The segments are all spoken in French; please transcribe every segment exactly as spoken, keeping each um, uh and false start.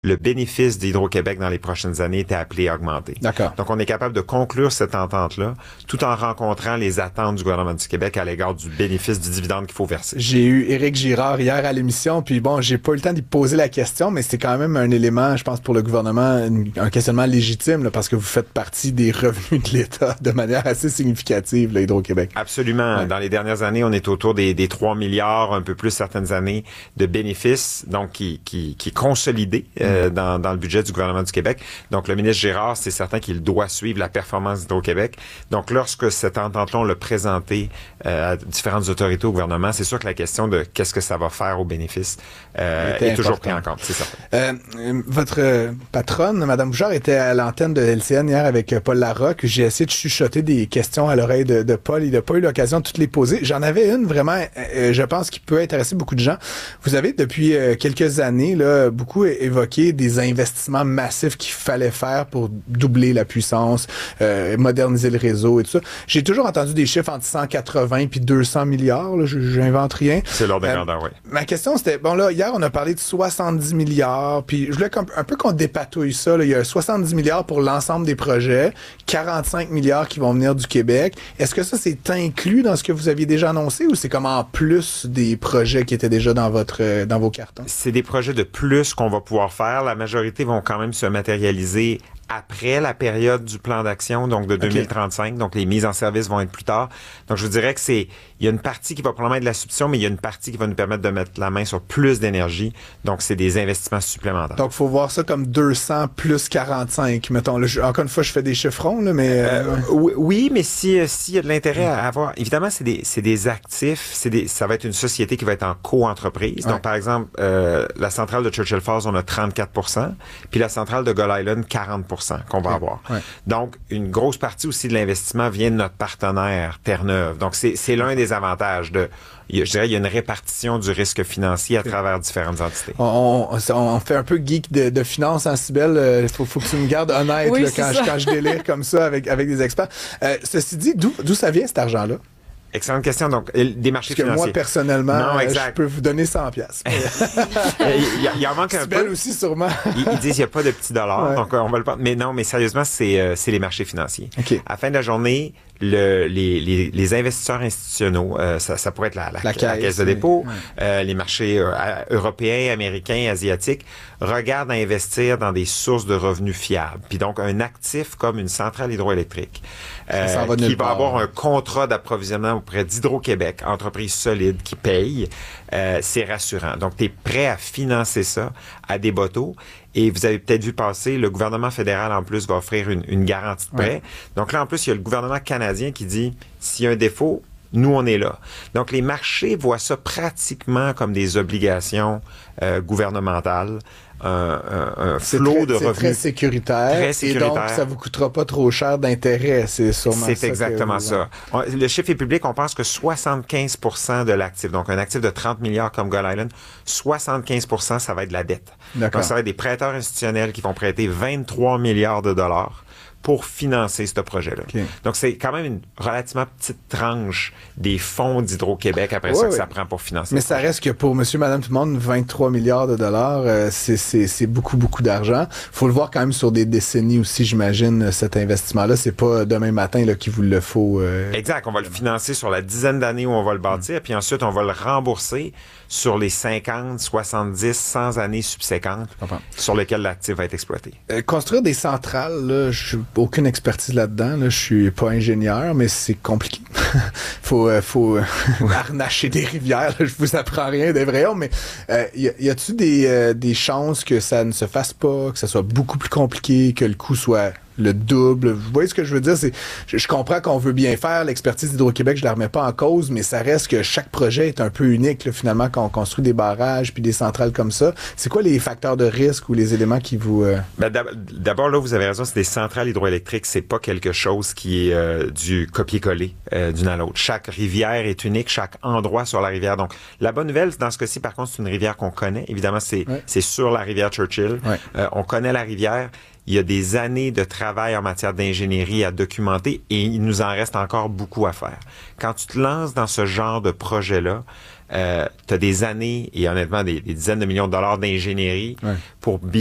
le bénéfice d'Hydro-Québec dans les prochaines années était appelé à augmenter. D'accord. Donc, on est capable de conclure cette entente-là tout en rencontrant les attentes du gouvernement du Québec à l'égard du bénéfice du dividende qu'il faut verser. J'ai eu Éric Girard hier à l'émission, puis bon, j'ai pas eu le temps d'y poser la question, mais c'est quand même un élément, je pense, pour le gouvernement, un questionnement légitime, là, parce que vous faites partie des revenus de l'État de manière assez significative, là, Hydro-Québec. Absolument. Ouais. Dans les dernières années, on est autour des, des trois milliards, un peu plus certaines années, de bénéfices, donc qui, qui, qui est consolidé euh, mmh. dans, dans le budget du gouvernement du Québec. Donc, le ministre Girard, c'est certain qu'il doit suivre la performance d'Hydro-Québec. Donc, lorsque cette entente-là, on l'a présenté euh, à différentes autorités au gouvernement, c'est sûr que la question de qu'est-ce que ça va faire aux bénéfices euh, est toujours prise en compte, c'est certain. Euh, votre patronne, Mme Bouchard, était à l'antenne de L C N hier avec Paul Larocque. J'ai essayé de chuchoter des questions à l'oreille de, de Paul. Il n'a pas eu l'occasion de toutes les poser. J'en avais une vraiment, euh, je pense, qui peut intéresser beaucoup de gens. Vous avez, depuis euh, quelques années, là, beaucoup évoqué des investissements massifs qu'il fallait faire pour doubler la puissance, euh, moderniser le réseau et tout ça. J'ai toujours entendu des chiffres entre cent quatre-vingts puis deux cents milliards. Là, j'invente rien. C'est l'ordre de grandeur, oui. Ma question, c'était, bon là, hier, on a parlé de soixante-dix milliards, puis je voulais un peu qu'on dépatouille ça. Là. Il y a soixante-dix milliards pour l'ensemble des projets, quarante-cinq milliards qui vont venir du Québec. Est-ce que ça, c'est inclus dans ce que vous aviez déjà annoncé ou c'est comme en plus des projets qui étaient déjà dans votre dans vos cartons? C'est des projets de plus qu'on va pouvoir faire. La majorité vont quand même se matérialiser après la période du plan d'action, donc de deux mille trente-cinq. Okay. Donc, les mises en service vont être plus tard. Donc, je vous dirais que c'est, il y a une partie qui va probablement être de la substitution, mais il y a une partie qui va nous permettre de mettre la main sur plus d'énergie. Donc, c'est des investissements supplémentaires. Donc, il faut voir ça comme deux cents plus quarante-cinq, mettons. Là, je, encore une fois, je fais des chiffrons, là, mais... Euh, euh, oui, oui, mais si, s'il y a de l'intérêt à avoir... Évidemment, c'est des, c'est des actifs. C'est des, ça va être une société qui va être en co-entreprise. Ouais. Donc, par exemple, euh, la centrale de Churchill Falls, on a trente-quatre pour cent, puis la centrale de Gull Island, quarante pour cent qu'on va avoir. Ouais. Donc, une grosse partie aussi de l'investissement vient de notre partenaire Terre-Neuve. Donc, c'est, c'est l'un des avantages de... Je dirais il y a une répartition du risque financier à travers différentes entités. On, on, on fait un peu geek de, de finance en Cybelle. Il faut, faut que tu me gardes honnête oui, là, quand, je, quand je délire comme ça avec, avec des experts. Euh, ceci dit, d'où, d'où ça vient cet argent-là? Excellente question. Donc, des marchés Parce que financiers. Moi, personnellement, non, je peux vous donner cent piastres. il, y a, il y en manque un peu. peu. aussi, sûrement. ils, ils disent qu'il n'y a pas de petits dollars, ouais. Donc on va le prendre. Mais non, mais sérieusement, c'est, euh, c'est les marchés financiers. Okay. À la fin de la journée, le, les, les, les investisseurs institutionnels, euh, ça, ça pourrait être la, la, la, caisse, la caisse de dépôt, ouais. euh, les marchés euh, européens, américains, asiatiques, regardent à investir dans des sources de revenus fiables. Puis donc, un actif comme une centrale hydroélectrique euh, va qui va part. avoir un contrat d'approvisionnement auprès d'Hydro-Québec, entreprise solide qui paye, euh, c'est rassurant. Donc, tu es prêt à financer ça à des bateaux. Et vous avez peut-être vu passer, le gouvernement fédéral, en plus, va offrir une, une garantie de prêt. Ouais. Donc là, en plus, il y a le gouvernement canadien qui dit, s'il y a un défaut, nous, on est là. Donc, les marchés voient ça pratiquement comme des obligations euh, gouvernementales. Un, un, un flot très, de c'est revenus. Très sécuritaire. Très sécuritaire. Et donc, ça vous coûtera pas trop cher d'intérêt. C'est sûrement c'est ça. C'est exactement vous... ça. On, le chiffre est public. On pense que soixante-quinze pour cent de l'actif, donc un actif de trente milliards comme Gull Island, soixante-quinze pour cent, ça va être de la dette. D'accord. Donc, ça va être des prêteurs institutionnels qui vont prêter vingt-trois milliards de dollars pour financer ce projet-là. Okay. Donc, c'est quand même une relativement petite tranche des fonds d'Hydro-Québec après oui, ça que oui. ça prend pour financer. Mais ça projet. Reste que pour monsieur, madame, tout le monde, vingt-trois milliards de dollars, euh, c'est, c'est, c'est beaucoup, beaucoup d'argent. Faut le voir quand même sur des décennies aussi, j'imagine, cet investissement-là. C'est pas demain matin là, qu'il vous le faut. Euh... Exact. On va le financer sur la dizaine d'années où on va le bâtir, mmh. puis ensuite, on va le rembourser sur les cinquante, soixante-dix, cent années subséquentes sur lesquelles l'actif va être exploité. Euh, construire des centrales, là, je n'ai aucune expertise là-dedans. Là, je suis pas ingénieur, mais c'est compliqué. faut euh, faut euh, harnacher des rivières. Là, je vous apprends rien des vrais hommes, mais euh, y, y a-tu des, euh, des chances que ça ne se fasse pas, que ça soit beaucoup plus compliqué, que le coût soit le double? Vous voyez ce que je veux dire? C'est, je, je comprends qu'on veut bien faire. L'expertise d'Hydro-Québec, je la remets pas en cause, mais ça reste que chaque projet est un peu unique, là, finalement, quand on construit des barrages puis des centrales comme ça. C'est quoi les facteurs de risque ou les éléments qui vous... Euh... Ben, d'abord, là, vous avez raison, c'est des centrales hydroélectriques. C'est pas quelque chose qui est euh, du copier-coller euh, d'une à l'autre. Chaque rivière est unique, chaque endroit sur la rivière. Donc, la bonne nouvelle, dans ce cas-ci, par contre, c'est une rivière qu'on connaît. Évidemment, c'est, ouais. c'est sur la rivière Churchill. Ouais. Euh, on connaît la rivière. Il y a des années de travail en matière d'ingénierie à documenter et il nous en reste encore beaucoup à faire. Quand tu te lances dans ce genre de projet-là, euh, tu as des années et honnêtement des, des dizaines de millions de dollars d'ingénierie ouais. pour bien être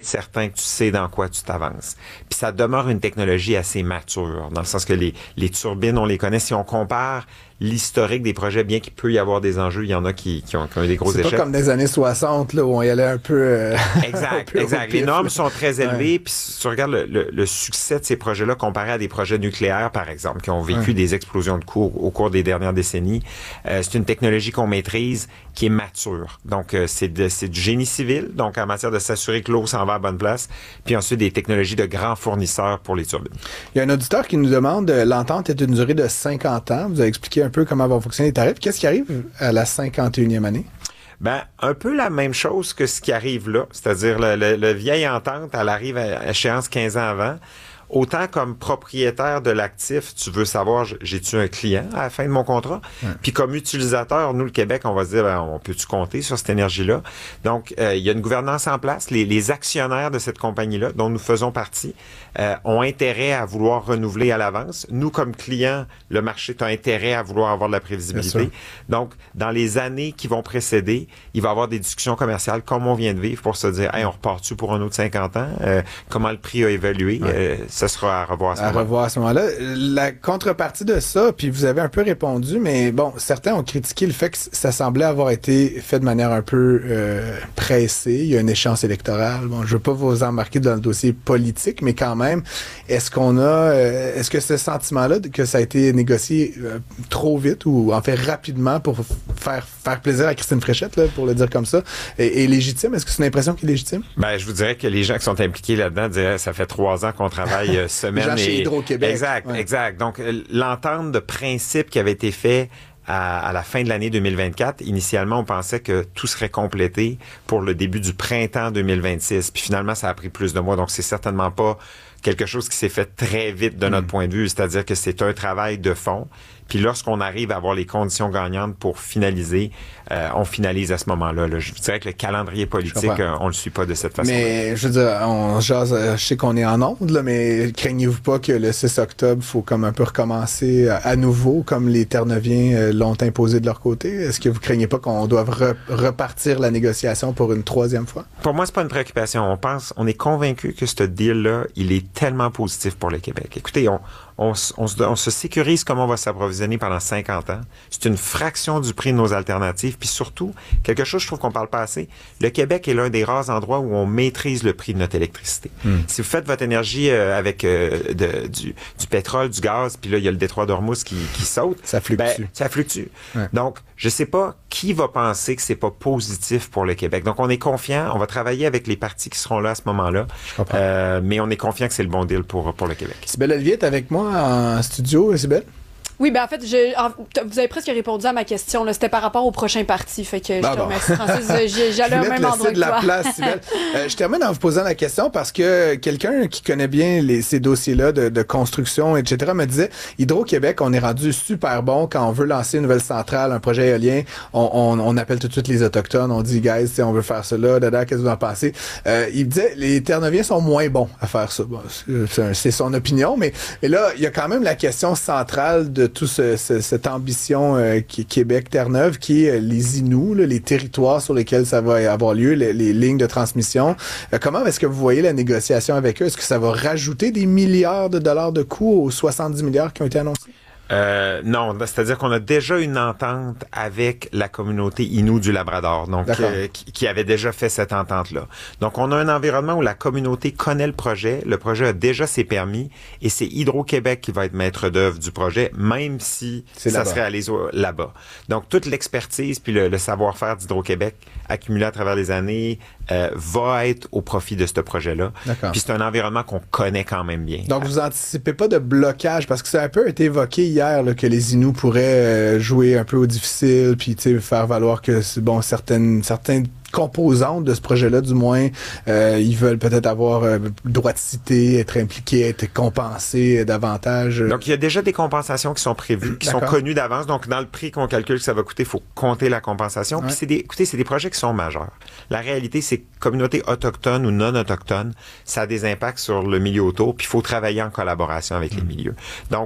certain que tu sais dans quoi tu t'avances. Puis ça demeure une technologie assez mature, dans le sens que les, les turbines, on les connaît. Si on compare l'historique des projets, bien qu'il peut y avoir des enjeux, il y en a qui, qui, ont, qui ont eu des gros c'est échecs. C'est pas comme des années soixante, là, où on y allait un peu... Euh, exact, un peu exact. Les normes sont très élevées, ouais. Puis si tu regardes le, le, le succès de ces projets-là comparé à des projets nucléaires, par exemple, qui ont vécu ouais. des explosions de cours au cours des dernières décennies, euh, c'est une technologie qu'on maîtrise, qui est mature. Donc, euh, c'est, de, c'est du génie civil, donc en matière de s'assurer que l'eau s'en va à bonne place, puis ensuite des technologies de grands fournisseurs pour les turbines. Il y a un auditeur qui nous demande, l'entente est d'une durée de cinquante ans. Vous avez expliqué un peu comment vont fonctionner les tarifs. Qu'est-ce qui arrive à la cinquante et unième année? Ben, un peu la même chose que ce qui arrive là. C'est-à-dire, le, le, le vieille entente, elle arrive à échéance quinze ans avant. Autant comme propriétaire de l'actif, tu veux savoir, j'ai-tu un client à la fin de mon contrat? Ouais. Puis comme utilisateur, nous, le Québec, on va se dire, ben, on peut-tu compter sur cette énergie-là? Donc, euh, il y a une gouvernance en place. Les, les actionnaires de cette compagnie-là, dont nous faisons partie, euh, ont intérêt à vouloir renouveler à l'avance. Nous, comme clients, le marché a intérêt à vouloir avoir de la prévisibilité. Donc, dans les années qui vont précéder, il va y avoir des discussions commerciales comme on vient de vivre pour se dire, hey, on repart-tu pour un autre cinquante ans? Euh, comment le prix a évolué? Ouais. Euh, ça sera à revoir à ce moment-là. À revoir à ce moment-là. La contrepartie de ça, puis vous avez un peu répondu, mais bon, certains ont critiqué le fait que ça semblait avoir été fait de manière un peu euh, pressée. Il y a une échéance électorale. Bon, je veux pas vous embarquer dans le dossier politique, mais quand même, est-ce qu'on a, euh, est-ce que ce sentiment-là que ça a été négocié euh, trop vite ou en fait rapidement pour faire faire plaisir à Christine Fréchette, là, pour le dire comme ça, est, est légitime? Est-ce que c'est une impression qui est légitime? Ben, je vous dirais que les gens qui sont impliqués là-dedans diraient, ça fait trois ans qu'on travaille semaine et... chez Hydro-Québec. Exact, ouais. exact. Donc, l'entente de principe qui avait été faite à, à la fin de l'année deux mille vingt-quatre, initialement, on pensait que tout serait complété pour le début du printemps deux mille vingt-six. Puis finalement, ça a pris plus de mois. Donc, c'est certainement pas quelque chose qui s'est fait très vite de notre mmh. point de vue. C'est-à-dire que c'est un travail de fond. Puis lorsqu'on arrive à avoir les conditions gagnantes pour finaliser, euh, on finalise à ce moment-là. Là. Je vous dirais que le calendrier politique, euh, on le suit pas de cette façon. Mais je veux dire, on jase, je sais qu'on est en onde, là, mais craignez-vous pas que le six octobre, faut comme un peu recommencer à, à nouveau, comme les Terre-Neuviens euh, l'ont imposé de leur côté? Est-ce que vous craignez pas qu'on doive re- repartir la négociation pour une troisième fois? Pour moi, c'est pas une préoccupation. On pense, on est convaincu que ce deal-là, il est tellement positif pour le Québec. Écoutez, on On, on, se, on se sécurise comment on va s'approvisionner pendant cinquante ans. C'est une fraction du prix de nos alternatives. Puis surtout, quelque chose, je trouve qu'on parle pas assez, le Québec est l'un des rares endroits où on maîtrise le prix de notre électricité. Mm. Si vous faites votre énergie euh, avec euh, de, du, du pétrole, du gaz, puis là, il y a le détroit d'Ormuz qui, qui saute. Ça fluctue. Ben, ça fluctue. Ouais. Donc, je sais pas qui va penser que c'est pas positif pour le Québec. Donc, on est confiant. On va travailler avec les partis qui seront là à ce moment-là. Euh, mais on est confiant que c'est le bon deal pour, pour le Québec. Sybelle Olivier est avec moi en studio, Sybelle? Oui, ben en fait, je, en, vous avez presque répondu à ma question. Là. C'était par rapport au prochain parti. Fait que bah je te bon. remercie, Francis. J'allais au même endroit que de la toi. place, Sybelle. euh, je termine en vous posant la question parce que quelqu'un qui connaît bien les, ces dossiers-là de, de construction, et cetera, me disait, Hydro-Québec, on est rendu super bon quand on veut lancer une nouvelle centrale, un projet éolien. On, on, on appelle tout de suite les Autochtones. On dit, guys, on veut faire ça là. Dada, qu'est-ce que vous en pensez? Euh, il me disait, les Terre-Neuviens sont moins bons à faire ça. Bon, c'est, c'est son opinion, mais, mais là, il y a quand même la question centrale de tout ce, ce cette ambition euh, qui est Québec-Terre-Neuve, qui est euh, les Inuits, là, les territoires sur lesquels ça va avoir lieu, les, les lignes de transmission. Euh, comment est-ce que vous voyez la négociation avec eux? Est-ce que ça va rajouter des milliards de dollars de coûts aux soixante-dix milliards qui ont été annoncés? Euh, non, c'est-à-dire qu'on a déjà une entente avec la communauté Innu du Labrador, donc euh, qui, qui avait déjà fait cette entente-là. Donc, on a un environnement où la communauté connaît le projet, le projet a déjà ses permis, et c'est Hydro-Québec qui va être maître d'œuvre du projet, même si c'est ça là-bas. serait allé là-bas. Donc, toute l'expertise puis le, le savoir-faire d'Hydro-Québec accumulé à travers les années euh, va être au profit de ce projet-là. D'accord. Puis c'est un environnement qu'on connaît quand même bien. Donc, vous anticipez pas de blocage, parce que ça a un peu été évoqué hier là, que les Inuits pourraient euh, jouer un peu au difficile, puis faire valoir que c'est bon, certaines certaines composantes de ce projet-là, du moins, euh, ils veulent peut-être avoir euh, droit de cité, être impliqués, être compensés davantage. Donc, il y a déjà des compensations qui sont prévues, qui D'accord. sont connues d'avance. Donc, dans le prix qu'on calcule que ça va coûter, il faut compter la compensation. Ouais. Puis, c'est des, écoutez, c'est des projets qui sont majeurs. La réalité, c'est que communauté autochtone ou non autochtone, ça a des impacts sur le milieu autour, puis il faut travailler en collaboration avec mmh. les milieux. Donc,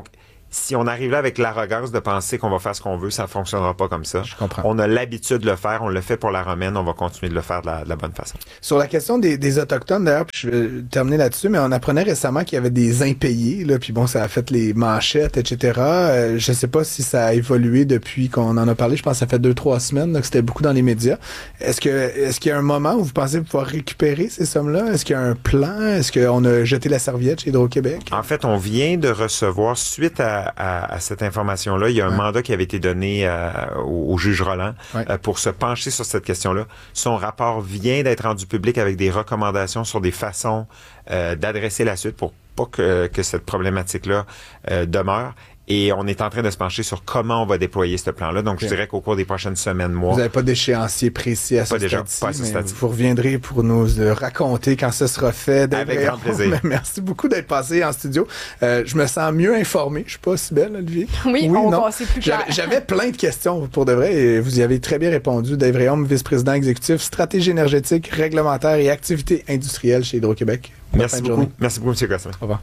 si on arrive là avec l'arrogance de penser qu'on va faire ce qu'on veut, ça ne fonctionnera pas comme ça. Je comprends. On a l'habitude de le faire, on le fait pour la romaine, on va continuer de le faire de la, de la bonne façon. Sur la question des, des Autochtones, d'ailleurs, puis je vais terminer là-dessus, mais on apprenait récemment qu'il y avait des impayés, là, puis bon, ça a fait les manchettes, et cetera. Euh, je sais pas si ça a évolué depuis qu'on en a parlé, je pense que ça fait deux, trois semaines là, que c'était beaucoup dans les médias. Est-ce que est-ce qu'il y a un moment où vous pensez pouvoir récupérer ces sommes-là? Est-ce qu'il y a un plan? Est-ce qu'on a jeté la serviette chez Hydro-Québec? En fait, on vient de recevoir, suite à, à, à cette information-là, il y a un ouais. mandat qui avait été donné euh, au, au juge Roland ouais. euh, pour se pencher sur cette question-là. Son rapport vient d'être rendu public avec des recommandations sur des façons euh, d'adresser la suite pour pas que, que cette problématique-là euh, demeure. Et on est en train de se pencher sur comment on va déployer ce plan-là. Donc, okay. je dirais qu'au cours des prochaines semaines, mois... Vous n'avez pas d'échéancier précis à ce stade-ci, pas à ce stade-ci. Vous reviendrez pour nous raconter quand ce sera fait. Avec grand plaisir. Merci beaucoup d'être passé en studio. Euh, je me sens mieux informé. Je suis pas si belle, Olivier. Oui, oui on va passer plus clair. J'avais, j'avais plein de questions pour de vrai et vous y avez très bien répondu. Dave Réaume, vice-président exécutif, stratégie énergétique, réglementaire et activités industrielles chez Hydro-Québec. Merci beaucoup. Merci beaucoup, M. Gosselin. Au revoir.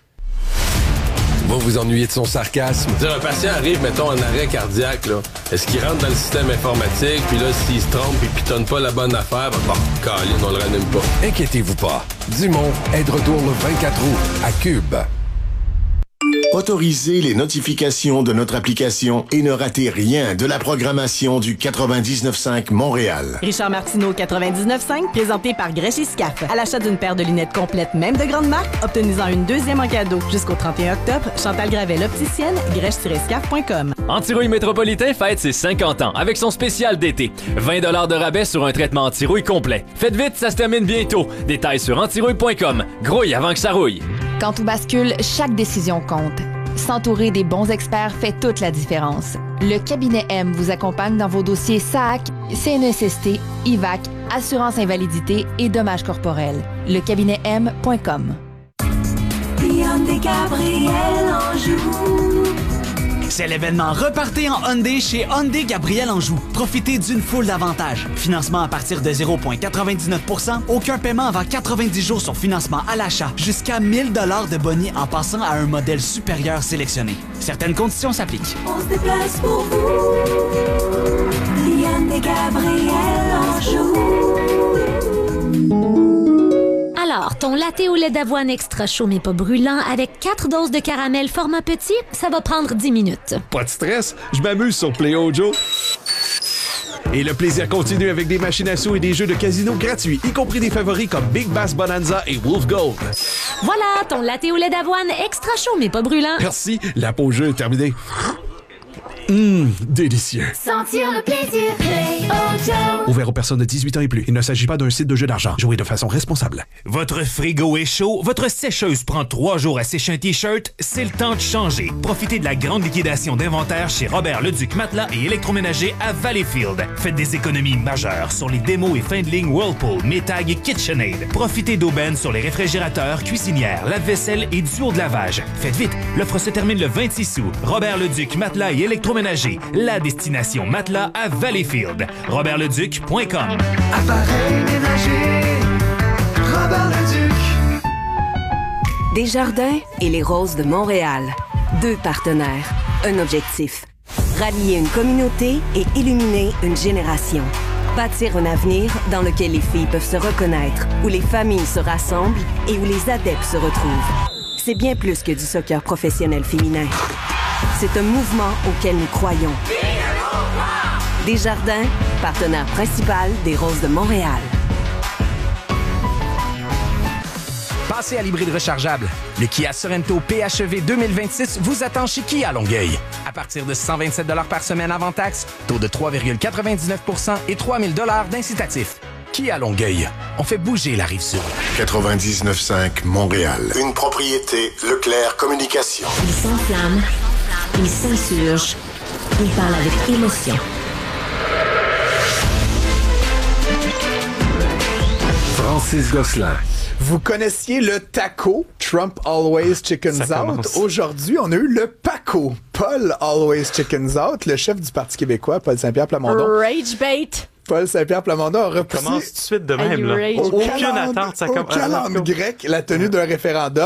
Vous vous ennuyez de son sarcasme? Dire, un patient arrive, mettons, en arrêt cardiaque, là. Est-ce qu'il rentre dans le système informatique, puis là, s'il se trompe et pitonne pas la bonne affaire, ben, bon, câline, on le ranime pas. Inquiétez-vous pas. Dumont est de retour le vingt-quatre août à Cube. Autorisez les notifications de notre application et ne ratez rien de la programmation du quatre-vingt-dix-neuf cinq Montréal. Richard Martineau, quatre-vingt-dix-neuf cinq, présenté par Grèche et Scaf. À l'achat d'une paire de lunettes complètes, même de grande marque, obtenez-en une deuxième en cadeau. Jusqu'au trente et un octobre, Chantal Gravel, opticienne, grèche tiret scaf point com. Antirouille Métropolitain fête ses cinquante ans avec son spécial d'été. vingt dollars de rabais sur un traitement antirouille complet. Faites vite, ça se termine bientôt. Détails sur antirouille point com. Grouille avant que ça rouille. Quand tout bascule, chaque décision compte. S'entourer des bons experts fait toute la différence. Le cabinet M vous accompagne dans vos dossiers S A C, C N S S T, I V A C, assurance invalidité et dommages corporels. Le cabinet M point com. Hyundai Gabriel Anjou. C'est l'événement Repartez en Hyundai chez Hyundai Gabriel Anjou. Profitez d'une foule d'avantages. Financement à partir de zéro virgule quatre-vingt-dix-neuf pour cent, aucun paiement avant quatre-vingt-dix jours sur financement à l'achat, jusqu'à mille dollars de bonus en passant à un modèle supérieur sélectionné. Certaines conditions s'appliquent. On se déplace pour vous. Hyundai Gabriel Anjou. Alors, ton latte au lait d'avoine extra chaud mais pas brûlant avec quatre doses de caramel format petit, ça va prendre dix minutes. Pas de stress, je m'amuse sur Play Ojo. Et le plaisir continue avec des machines à sous et des jeux de casino gratuits, y compris des favoris comme Big Bass Bonanza et Wolf Gold. Voilà, ton latte au lait d'avoine extra chaud mais pas brûlant. Merci, la pause jeu est terminée. Hum, délicieux. Sentir le plaisir, Play Ojo. Ouvert aux personnes de dix-huit ans et plus. Il ne s'agit pas d'un site de jeu d'argent. Jouez de façon responsable. Votre frigo est chaud, votre sécheuse prend trois jours à sécher un T-shirt, c'est le temps de changer. Profitez de la grande liquidation d'inventaire chez Robert Leduc Matelas et Électroménager à Valleyfield. Faites des économies majeures sur les démos et fin de ligne Whirlpool, Maytag et KitchenAid. Profitez d'aubaines sur les réfrigérateurs, cuisinières, lave-vaisselle et duos de lavage. Faites vite, l'offre se termine le vingt-six août. Robert Leduc Matelas et Électroménager. La destination matelas à Valleyfield. robert leduc point com. Appareil ménager, Robert Leduc. Desjardins et les Roses de Montréal. Deux partenaires, un objectif. Rallier une communauté et illuminer une génération. Bâtir un avenir dans lequel les filles peuvent se reconnaître, où les familles se rassemblent et où les adeptes se retrouvent. C'est bien plus que du soccer professionnel féminin. C'est un mouvement auquel nous croyons. Desjardins, partenaire principal des Roses de Montréal. Passez à l'hybride rechargeable. Le Kia Sorento P H E V deux mille vingt-six vous attend chez Kia Longueuil. À partir de cent vingt-sept dollars par semaine avant taxe, taux de trois virgule quatre-vingt-dix-neuf pour cent et trois mille dollars d'incitatif. Kia Longueuil. On fait bouger la Rive-Sud. quatre-vingt-dix-neuf cinq Montréal. Une propriété Leclerc Communication. Il s'enflamme, il s'insurge, il parle avec émotion. Francis Gosselin. Vous connaissiez le taco, Trump Always Chickens Out. Aujourd'hui, on a eu le Paco, Paul Always Chickens Out, le chef du Parti québécois, Paul Saint-Pierre Plamondon. Rage bait. Paul Saint-Pierre Plamondon a repoussé... Commence tout de suite de même, là. Au, Aucune calende, attente. Ça au comme... calende grec, la tenue d'un référendum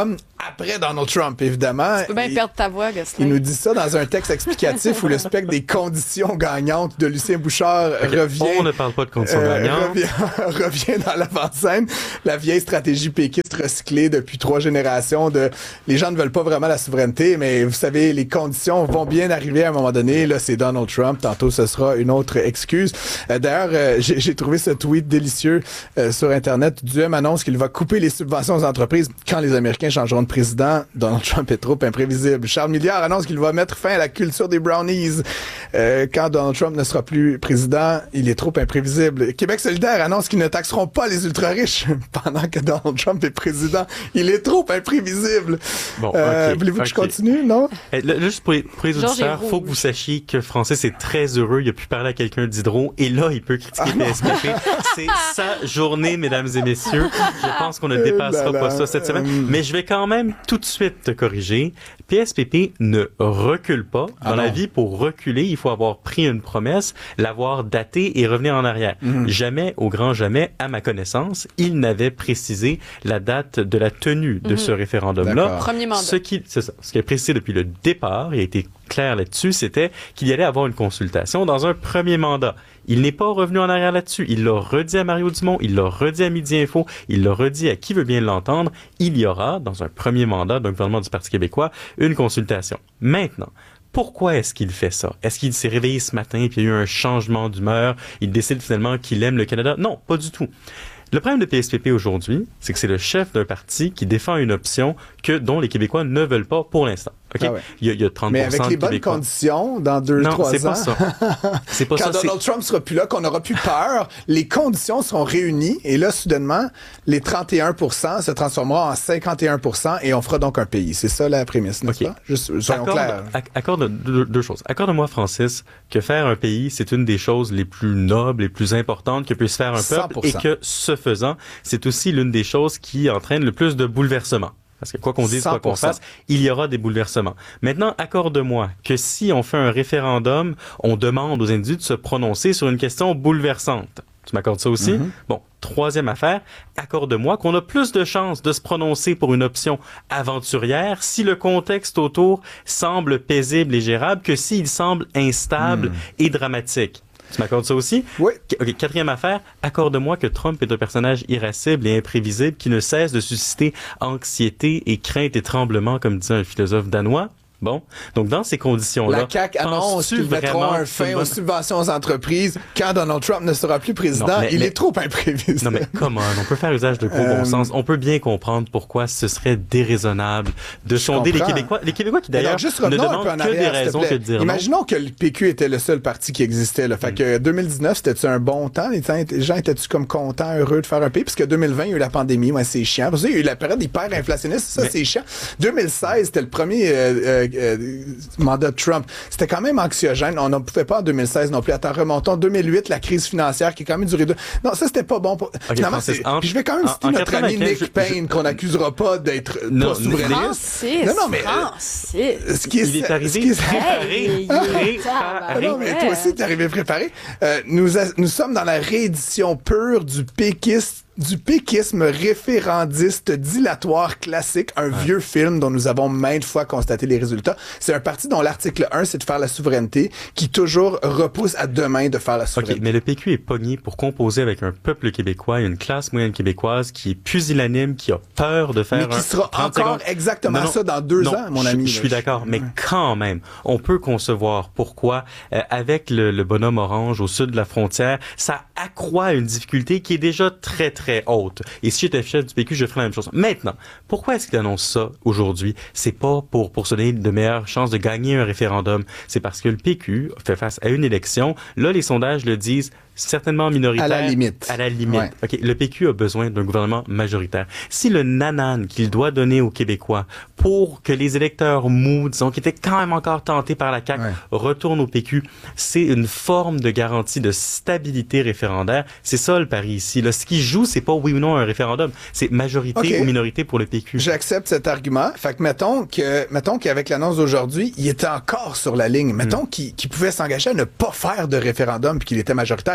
après Donald Trump, évidemment. Tu peux bien il, perdre ta voix, Gosselin. Il nous dit ça dans un texte explicatif où le spectre des conditions gagnantes de Lucien Bouchard okay. revient... On ne parle pas de conditions euh, gagnantes. Revient, revient dans l'avant-scène. La vieille stratégie péquiste recyclée depuis trois générations de... Les gens ne veulent pas vraiment la souveraineté, mais vous savez, les conditions vont bien arriver à un moment donné. Là, c'est Donald Trump. Tantôt, ce sera une autre excuse. Euh, d'ailleurs, euh, j'ai, j'ai trouvé ce tweet délicieux euh, sur Internet. Duhem annonce qu'il va couper les subventions aux entreprises quand les Américains changeront de président. Donald Trump est trop imprévisible. Charles Milliard annonce qu'il va mettre fin à la culture des brownies. Euh, quand Donald Trump ne sera plus président, il est trop imprévisible. Québec solidaire annonce qu'ils ne taxeront pas les ultra-riches pendant que Donald Trump est président. Il est trop imprévisible. Bon, euh, okay, voulez-vous okay. que je continue, non? Eh, là, juste pour les, pour les auditeurs, il faut que vous sachiez que Francis est très heureux. Il a pu parler à quelqu'un d'Hydro et là, il peut critiquer ah, P S P P. C'est sa journée, mesdames et messieurs. Je pense qu'on ne dépassera pas ça cette semaine. Mais je vais quand même tout de suite te corriger. P S P P ne recule pas. Dans ah la vie, pour reculer, il faut avoir pris une promesse, l'avoir datée et revenir en arrière. Mm-hmm. Jamais, au grand jamais, à ma connaissance, il n'avait précisé la date de la tenue de mm-hmm. ce référendum-là. D'accord. Premier mandat. Ce qui, c'est ça. Ce qui est précisé depuis le départ, il a été clair là-dessus, c'était qu'il y allait avoir une consultation dans un premier mandat. Il n'est pas revenu en arrière là-dessus. Il l'a redit à Mario Dumont, il l'a redit à Midi Info, il l'a redit à qui veut bien l'entendre. Il y aura, dans un premier mandat d'un gouvernement du Parti québécois, une consultation. Maintenant, pourquoi est-ce qu'il fait ça? Est-ce qu'il s'est réveillé ce matin et puis il y a eu un changement d'humeur? Il décide finalement qu'il aime le Canada? Non, pas du tout. Le problème de P S P P aujourd'hui, c'est que c'est le chef d'un parti qui défend une option que dont les Québécois ne veulent pas pour l'instant. Okay? Ah ouais. il, y a, il y a trente pour cent Mais avec les bonnes Québécois. Conditions, dans deux, trois ans... Non, c'est pas ça. C'est pas Quand ça, Donald c'est... Trump sera plus là, qu'on n'aura plus peur, les conditions seront réunies et là, soudainement, les trente et un pour cent se transformeront en cinquante et un pour cent et on fera donc un pays. C'est ça la prémisse, n'est-ce okay. pas? Juste, soyons accorde, clairs. Accorde deux, deux choses. Accorde-moi, Francis, que faire un pays, c'est une des choses les plus nobles, les plus importantes que puisse faire un peuple cent pour cent. Et que, ce faisant, c'est aussi l'une des choses qui entraîne le plus de bouleversements. Parce que quoi qu'on dise, quoi qu'on fasse, il y aura des bouleversements. Maintenant, accorde-moi que si on fait un référendum, on demande aux individus de se prononcer sur une question bouleversante. Tu m'accordes ça aussi? Mm-hmm. Bon, troisième affaire, accorde-moi qu'on a plus de chances de se prononcer pour une option aventurière si le contexte autour semble paisible et gérable que s'il semble instable mm. et dramatique. Tu m'accordes ça aussi? Oui. OK, quatrième affaire, accorde-moi que Trump est un personnage irascible et imprévisible qui ne cesse de susciter anxiété et crainte et tremblement, comme disait un philosophe danois. Bon, donc dans ces conditions-là... La C A Q annonce qu'ils mettront un fin aux subventions aux entreprises quand Donald Trump ne sera plus président. Non, mais, il mais, est trop imprévisible. Non, mais comment? On peut faire usage de gros euh, bon sens. On peut bien comprendre pourquoi ce serait déraisonnable de sonder les Québécois. Les Québécois qui, d'ailleurs, alors, ne demandent que arrière, des raisons que de dire Imaginons non. que le P Q était le seul parti qui existait. Là. Fait mm. que deux mille dix-neuf, c'était-tu un bon temps? Les gens étaient-tu comme contents, heureux de faire un pays? Puisque deux mille vingt, il y a eu la pandémie. Ouais, c'est chiant. Parce que il y a eu la période hyper inflationniste. Ça, mais... c'est chiant. deux mille seize, c'était le premier... Euh, euh, mandat de Trump. C'était quand même anxiogène. On ne pouvait pas en deux mille seize non plus. Attends, remontons. deux mille huit, la crise financière qui a quand même duré deux... Non, ça, c'était pas bon. Pour... Okay, Finalement, Francis, en... Puis je vais quand même citer notre ami Nick je, Payne, je... qu'on n'accusera pas d'être non, pas souverainiste. Francis, non, non, mais... Francis. Ce qui est, il est arrivé est... préparé. Hey, ah, non, mais toi aussi, t'es arrivé préparé. Euh, nous, a... nous sommes dans la réédition pure du péquiste du péquisme référendiste dilatoire classique, un ouais. vieux film dont nous avons maintes fois constaté les résultats. C'est un parti dont l'article un, c'est de faire la souveraineté, qui toujours repousse à demain de faire la souveraineté. OK, mais le P Q est pogné pour composer avec un peuple québécois et une classe moyenne québécoise qui est pusillanime, qui a peur de faire mais qui un... sera encore secondes. exactement non, non, ça dans deux non, ans, mon je, ami. Je suis d'accord, mais quand même, on peut concevoir pourquoi, euh, avec le, le bonhomme orange au sud de la frontière, ça accroît une difficulté qui est déjà très, très très haute. Et si j'étais chef du P Q, je ferais la même chose. Maintenant, pourquoi est-ce qu'il annonce ça aujourd'hui? C'est pas pour, pour se donner de meilleures chances de gagner un référendum. C'est parce que le P Q fait face à une élection. Là, les sondages le disent certainement minoritaire. À la limite. À la limite. Ouais. OK. Le P Q a besoin d'un gouvernement majoritaire. Si le nanan qu'il doit donner aux Québécois pour que les électeurs mous, disons, qui étaient quand même encore tentés par la C A Q, ouais. retournent au P Q, c'est une forme de garantie de stabilité référendaire. C'est ça le pari ici. Là, ce qui joue, c'est pas oui ou non un référendum. C'est majorité okay. ou minorité pour le P Q. J'accepte cet argument. Fait que mettons que, mettons qu'avec l'annonce d'aujourd'hui, il était encore sur la ligne. Mettons mm. qu'il, qu'il pouvait s'engager à ne pas faire de référendum puis qu'il était majoritaire.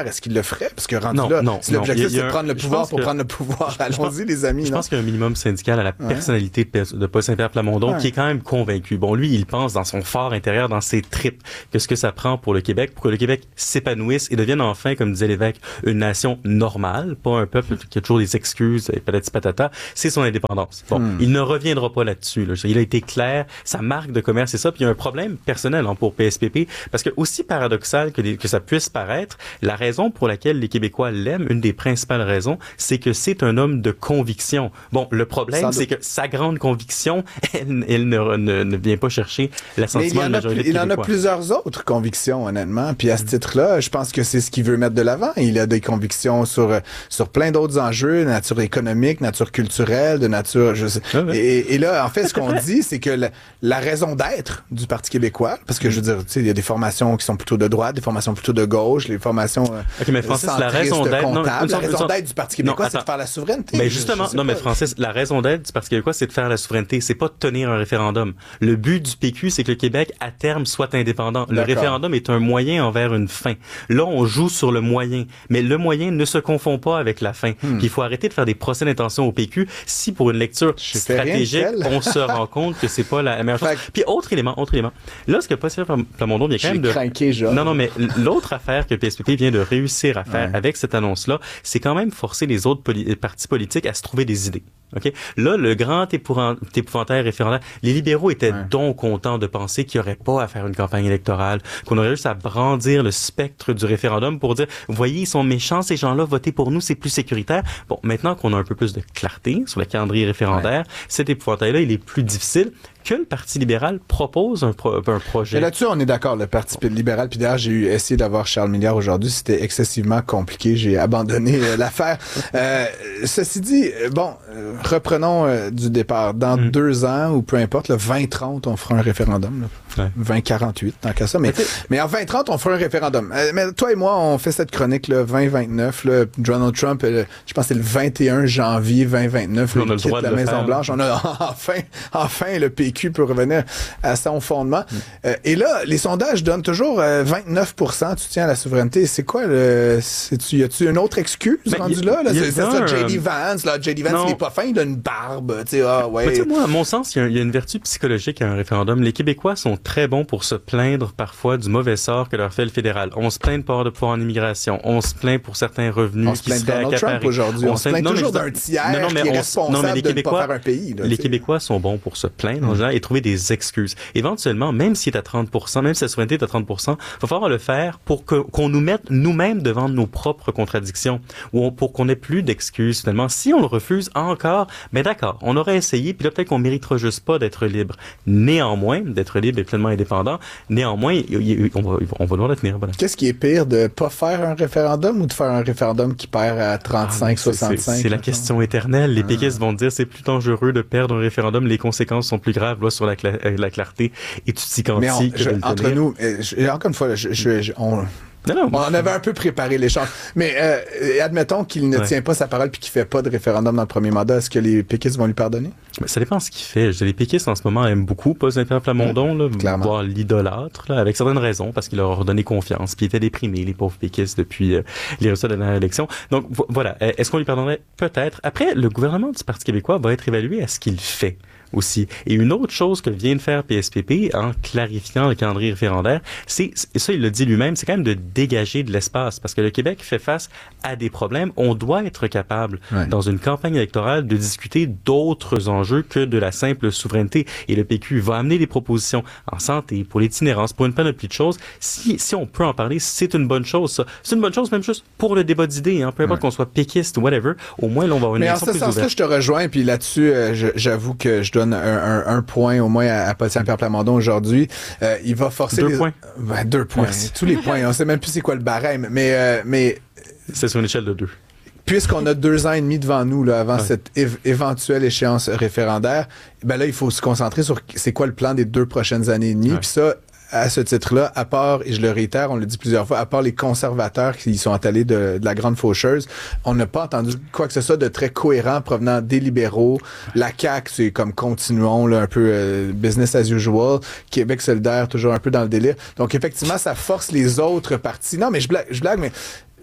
est-ce qu'il le ferait? Parce que rendu non, là, non, si l'objectif non. c'est de prendre le pouvoir pour que, prendre le pouvoir, allons-y les amis. Je non? pense qu'il y a un minimum syndical à la ouais. personnalité de, de Paul Saint-Pierre Plamondon ouais. qui est quand même convaincu. Bon, lui, il pense dans son fort intérieur, dans ses tripes, que ce que ça prend pour le Québec, pour que le Québec s'épanouisse et devienne enfin, comme disait l'évêque, une nation normale, pas un peuple qui a toujours des excuses et patati patata, c'est son indépendance. Bon, hmm. il ne reviendra pas là-dessus. Là. Il a été clair, sa marque de commerce, c'est ça. Puis il y a un problème personnel hein, pour P S P P, parce que aussi paradoxal que, les, que ça puisse paraître, la raison pour laquelle les Québécois l'aiment, une des principales raisons, c'est que c'est un homme de conviction. Bon, le problème, c'est que sa grande conviction, elle, elle ne, ne, ne vient pas chercher l'assentiment de la majorité plus, de Il en a plusieurs autres convictions, honnêtement. Puis à ce titre-là, je pense que c'est ce qu'il veut mettre de l'avant. Il a des convictions sur sur plein d'autres enjeux, de nature économique, nature culturelle, de nature... Je sais. Ah ouais. et, et là, en fait, ce qu'on dit, c'est que la, la raison d'être du Parti québécois, parce que je veux dire, tu sais, il y a des formations qui sont plutôt de droite, des formations plutôt de gauche, les formations euh, OK, mais Francis, la raison d'être... Non, la raison d'être du Parti québécois, non, c'est de faire la souveraineté. Mais justement, je, je non, mais Francis, la raison d'être du Parti québécois, c'est de faire la souveraineté. C'est pas de tenir un référendum. Le but du P Q, c'est que le Québec, à terme, soit indépendant. Le D'accord. référendum est un moyen envers une fin. Là, on joue sur le moyen. Mais le moyen ne se confond pas avec la fin. Hmm. Puis il faut arrêter de faire des procès d'intention au P Q si, pour une lecture stratégique, on se rend compte que c'est pas la meilleure chose. Puis autre élément, autre élément. Là, ce que Paul Saint-Pierre Plamondon vient quand même de... Craqué, genre. Non, non, mais l'autre affaire que P S P P vient de réussir à faire ouais. avec cette annonce-là, c'est quand même forcer les autres poli- partis politiques à se trouver des idées. Okay? Là, le grand épouvantail référendaire, les libéraux étaient ouais. donc contents de penser qu'il n'y aurait pas à faire une campagne électorale, qu'on aurait juste à brandir le spectre du référendum pour dire, vous voyez, ils sont méchants, ces gens-là, votez pour nous, c'est plus sécuritaire. Bon, maintenant qu'on a un peu plus de clarté sur le calendrier référendaire, ouais. cet épouvantail-là, il est plus difficile que le Parti libéral propose un, pro- un projet. Et là-dessus, on est d'accord, le Parti libéral. Puis d'ailleurs, j'ai eu essayé d'avoir Charles Milliard aujourd'hui. C'était excessivement compliqué. J'ai abandonné euh, l'affaire. Euh, ceci dit, bon, euh, reprenons euh, du départ. Dans mm. deux ans, ou peu importe, le vingt trente, on fera un référendum. Là. Ouais. vingt quarante-huit, tant qu'à ça. Mais, okay. mais en vingt trente, on fera un référendum. Euh, mais toi et moi, on fait cette chronique, le vingt vingt-neuf. Là, Donald Trump, euh, je pense que c'est le vingt et un janvier vingt vingt-neuf. Là, on a le droit de la Maison-Blanche. On a enfin, enfin le P Q peut revenir à son fondement. Mm. Euh, et là, les sondages donnent toujours euh, vingt-neuf pour cent de soutien à la souveraineté. C'est quoi le... C'est-tu, y a-tu une autre excuse ben, rendu y, là? là? C'est, c'est ça, J D Vance. Là, J D Vance, non. il est pas fin, il a une barbe. Tu sais, ah, ouais. Mais moi, à mon sens, il y, y a une vertu psychologique à un référendum. Les Québécois sont très bons pour se plaindre parfois du mauvais sort que leur fait le fédéral. On se plaint de pas de pouvoir en immigration. On se plaint pour certains revenus on qui se plaint de Donald Trump aujourd'hui. On, on se plaint toujours d'un tiers non, non, mais qui est on, responsable non, mais les de ne pas faire un pays. Là, les Québécois sont bons pour se plaindre en général et trouver des excuses. Éventuellement, même s'il est à trente pour cent, même si la souveraineté est à trente pour cent, il va falloir le faire pour que, qu'on nous mette nous-mêmes devant nos propres contradictions ou on, pour qu'on n'ait plus d'excuses finalement. Si on le refuse encore, mais d'accord, on aurait essayé, puis là peut-être qu'on méritera juste pas d'être libre. Néanmoins, d'être libre et pleinement indépendant, néanmoins, on va, on va devoir le tenir. Voilà. Qu'est-ce qui est pire, de pas faire un référendum ou de faire un référendum qui perd à trente-cinq, soixante-cinq? C'est, c'est, c'est la question éternelle. Les ah. péquistes vont dire c'est plus dangereux de perdre un référendum, les conséquences sont plus graves là, sur la, cla- la clarté et tu t'y quantifies que je, de le entre nous, je, encore une fois, je, je, je, on... Non, non, on en avait un peu préparé l'échange. Mais euh, admettons qu'il ne ouais. tient pas sa parole puis qu'il fait pas de référendum dans le premier mandat. Est-ce que les péquistes vont lui pardonner? Mais ça dépend de ce qu'il fait. Je dis, les péquistes, en ce moment, aiment beaucoup Paul Saint-Pierre Plamondon, mmh, là, voire l'idolâtre, là, avec certaines raisons, parce qu'il leur a donné confiance. Puis ils étaient déprimés, les pauvres péquistes, depuis euh, les résultats de la dernière élection. Donc, vo- voilà. Est-ce qu'on lui pardonnerait? Peut-être. Après, le gouvernement du Parti québécois va être évalué à ce qu'il fait aussi. Et une autre chose que vient de faire P S P P en clarifiant le calendrier référendaire, c'est, et ça il le dit lui-même, c'est quand même de dégager de l'espace parce que le Québec fait face à des problèmes. On doit être capable, ouais. dans une campagne électorale, de discuter d'autres enjeux que de la simple souveraineté. Et le P Q va amener des propositions en santé, pour l'itinérance, pour une panoplie de choses. Si, si on peut en parler, c'est une bonne chose, ça. C'est une bonne chose même juste pour le débat d'idées, hein. Peu importe ouais. qu'on soit péquiste ou whatever, au moins là, on va avoir une élection plus ouverte. Mais en ce sens-là, je te rejoins, puis là-dessus, euh, je, j'avoue que je donne un, un, un point au moins à, à Paul Saint-Pierre Plamondon aujourd'hui. Euh, il va forcer deux les... points. Ben, deux points. Merci. Tous les points. On sait même plus c'est quoi le barème. Mais, euh, mais... c'est sur une échelle de deux. Puisqu'on a deux ans et demi devant nous là, avant ouais. cette év- éventuelle échéance référendaire, ben là, il faut se concentrer sur c'est quoi le plan des deux prochaines années et demie. Ouais. Puis ça, à ce titre-là, à part, et je le réitère, on l'a dit plusieurs fois, à part les conservateurs qui y sont attellés de, de la grande faucheuse, on n'a pas entendu quoi que ce soit de très cohérent provenant des libéraux. La C A Q, c'est comme continuons, là, un peu euh, business as usual. Québec solidaire, toujours un peu dans le délire. Donc, effectivement, ça force les autres partis. Non, mais je blague, je blague mais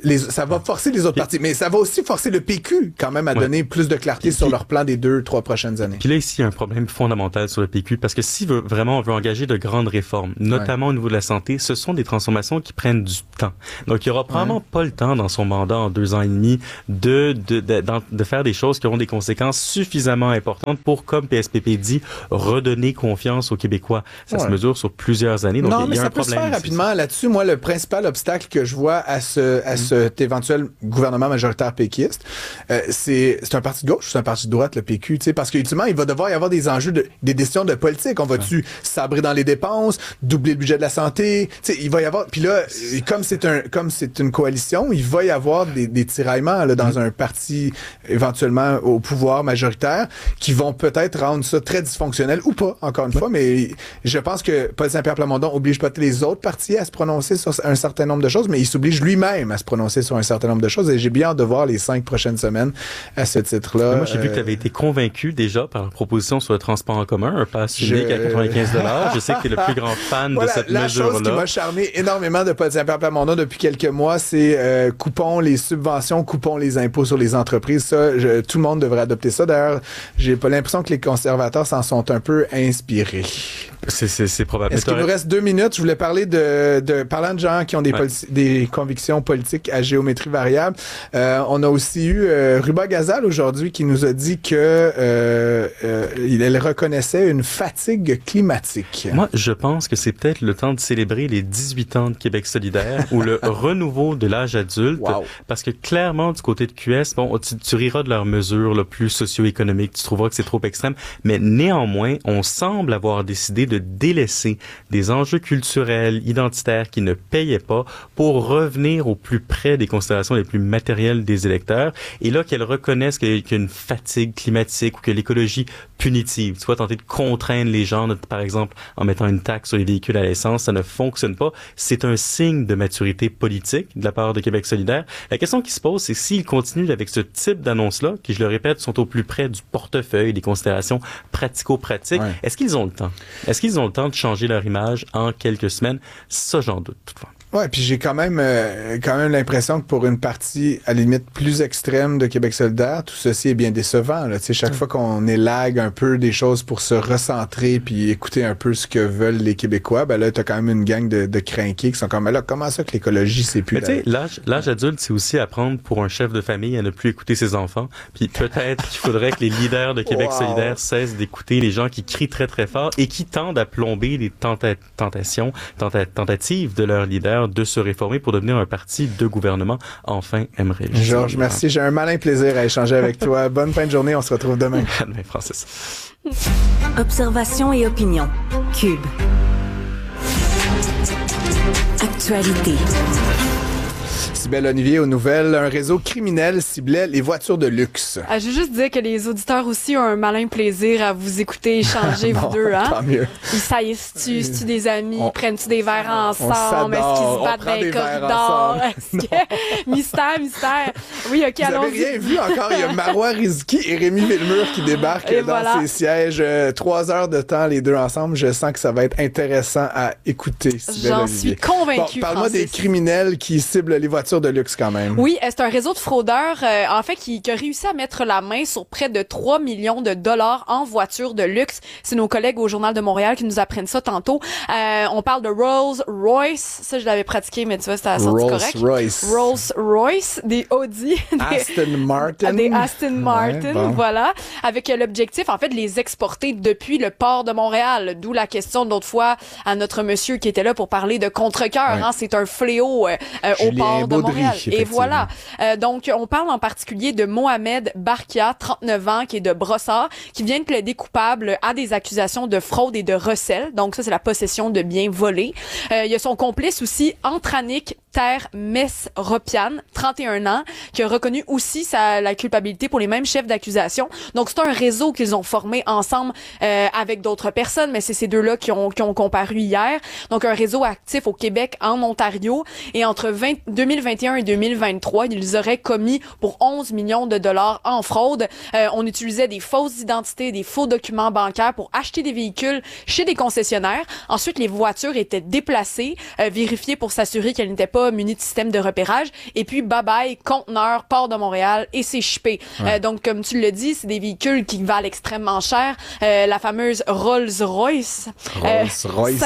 les, ça va forcer les autres partis, mais ça va aussi forcer le P Q quand même à ouais. donner plus de clarté puis, sur leur plan des deux, trois prochaines années. Puis là, ici, il y a un problème fondamental sur le P Q, parce que si veut, vraiment on veut engager de grandes réformes, notamment ouais. au niveau de la santé, ce sont des transformations qui prennent du temps. Donc, il y aura probablement ouais. pas le temps dans son mandat en deux ans et demi de, de, de, de, de faire des choses qui auront des conséquences suffisamment importantes pour, comme P S P P dit, redonner confiance aux Québécois. Ça ouais. se mesure sur plusieurs années. Donc, non, il y mais a ça un peut problème se faire rapidement là-dessus. Moi, le principal obstacle que je vois à ce, à mmh. cet éventuel gouvernement majoritaire péquiste, euh, c'est, c'est un parti de gauche ou c'est un parti de droite, le P Q, tu sais, parce qu'ultimement, il va devoir y avoir des enjeux, de, des décisions de politique. On va-tu ouais. sabrer dans les dépenses, doubler le budget de la santé, tu sais, il va y avoir, puis là, comme c'est un, comme c'est une coalition, il va y avoir des, des tiraillements, là, dans mmh. un parti éventuellement au pouvoir majoritaire qui vont peut-être rendre ça très dysfonctionnel ou pas, encore une ouais. fois, mais je pense que Paul Saint-Pierre Plamondon oblige peut-être les autres partis à se prononcer sur un certain nombre de choses, mais il s'oblige lui-même à se prononcer sur un certain nombre de choses, et j'ai bien hâte de voir les cinq prochaines semaines à ce titre-là. Mais moi, j'ai euh... vu que tu avais été convaincu déjà par la proposition sur le transport en commun, un pass unique je... à quatre-vingt-quinze dollars. Je sais que tu es le plus grand fan voilà, de cette la mesure-là. La chose qui m'a charmé énormément de Paul Saint-Pierre Plamondon depuis quelques mois, c'est euh, coupons les subventions, coupons les impôts sur les entreprises. Ça, je, tout le monde devrait adopter ça. D'ailleurs, j'ai pas l'impression que les conservateurs s'en sont un peu inspirés. C'est, c'est, c'est probable. Est-ce qu'il nous reste deux minutes? Je voulais parler de, de parlant de gens qui ont des, ouais. politi- des convictions politiques à géométrie variable. Euh, on a aussi eu euh, Ruba Gazal aujourd'hui qui nous a dit que euh, euh, elle reconnaissait une fatigue climatique. Moi, je pense que c'est peut-être le temps de célébrer les dix-huit ans de Québec solidaire ou le renouveau de l'âge adulte. Wow. Parce que clairement, du côté de Q S, bon, tu, tu riras de leurs mesures là, plus socio-économiques, tu trouveras que c'est trop extrême, mais néanmoins, on semble avoir décidé de de délaisser des enjeux culturels, identitaires qui ne payaient pas pour revenir au plus près des considérations les plus matérielles des électeurs. Et là, qu'elles reconnaissent qu'il y a une fatigue climatique ou que l'écologie punitive, tu vois, tenter de contraindre les gens, par exemple, en mettant une taxe sur les véhicules à l'essence, ça ne fonctionne pas. C'est un signe de maturité politique de la part de Québec solidaire. La question qui se pose, c'est s'ils continuent avec ce type d'annonces-là, qui, je le répète, sont au plus près du portefeuille, des considérations pratico-pratiques, ouais. est-ce qu'ils ont le temps? Est-ce qu'ils ont le temps de changer leur image en quelques semaines? Ça, j'en doute, toutefois. Ouais, puis j'ai quand même euh, quand même l'impression que pour une partie à la limite plus extrême de Québec solidaire, tout ceci est bien décevant. Là, tu sais, chaque mmh. fois qu'on élague un peu des choses pour se recentrer puis écouter un peu ce que veulent les Québécois, ben là t'as quand même une gang de, de crinqués qui sont comme là, comment ça que l'écologie c'est plus. Mais tu sais, l'âge, l'âge adulte, c'est aussi apprendre pour un chef de famille à ne plus écouter ses enfants. Puis peut-être qu'il faudrait que les leaders de Québec wow. solidaire cessent d'écouter les gens qui crient très très fort et qui tendent à plomber les tenta- tentations, tenta- tentatives de leurs leaders de se réformer pour devenir un parti de gouvernement enfin aimerait. Georges, merci. J'ai un malin plaisir à échanger avec toi. Bonne fin de journée. On se retrouve demain. À demain, Francis. Observation et opinion. Cube. Actualité. Cybèle Olivier aux nouvelles. Un réseau criminel ciblait les voitures de luxe. Ah, je veux juste dire que les auditeurs aussi ont un malin plaisir à vous écouter échanger, vous deux. Hein? Tant mieux. Ils saillissent-tu? C'est-tu des amis? On, Prennent-tu des verres ensemble? Est-ce qu'ils se battent dans les corridors? Est-ce que... mystère, mystère. Oui, OK, vous allons-y. Vous n'avez rien vu encore. Il y a Marois Rizki et Rémi Villemur qui débarquent et dans voilà. ces sièges. Euh, trois heures de temps, les deux ensemble. Je sens que ça va être intéressant à écouter, Cybèle J'en Olivier. suis convaincue, bon, parle-moi Francis. des criminels qui ciblent les voitures de luxe quand même. Oui, c'est un réseau de fraudeurs, euh, en fait, qui, qui a réussi à mettre la main sur près de trois millions de dollars en voitures de luxe. C'est nos collègues au Journal de Montréal qui nous apprennent ça tantôt. Euh, on parle de Rolls-Royce. Ça, je l'avais pratiqué, mais tu vois, c'était à la sortie correcte. Rolls-Royce. Rolls-Royce, des Audi. Des, Aston Martin. Des Aston Martin, ouais, bon. voilà. Avec l'objectif, en fait, de les exporter depuis le port de Montréal. D'où la question d'autre fois à notre monsieur qui était là pour parler de contre-cœur. Ouais. Hein, c'est un fléau euh, au port de Montréal. Et voilà. Voilà. Euh, donc, on parle en particulier de Mohamed Barkia, trente-neuf ans, qui est de Brossard, qui vient de plaider coupable à des accusations de fraude et de recel. Donc, ça, c'est la possession de biens volés. Euh, il y a son complice aussi, Antranik Ter Mesropian, trente et un ans, qui a reconnu aussi sa, la culpabilité pour les mêmes chefs d'accusation. Donc, c'est un réseau qu'ils ont formé ensemble euh, avec d'autres personnes, mais c'est ces deux-là qui ont, qui ont comparu hier. Donc, un réseau actif au Québec, en Ontario. Et entre vingt, deux mille vingt et un et deux mille vingt-trois, ils auraient commis pour onze millions de dollars en fraude. Euh, on utilisait des fausses identités, des faux documents bancaires pour acheter des véhicules chez des concessionnaires. Ensuite, les voitures étaient déplacées, euh, vérifiées pour s'assurer qu'elles n'étaient pas pas munis de système de repérage. Et puis, bye-bye, conteneur, port de Montréal et c'est shippé. Ouais. Euh, donc, comme tu le dis, c'est des véhicules qui valent extrêmement cher. Euh, la fameuse Rolls-Royce. Rolls-Royce.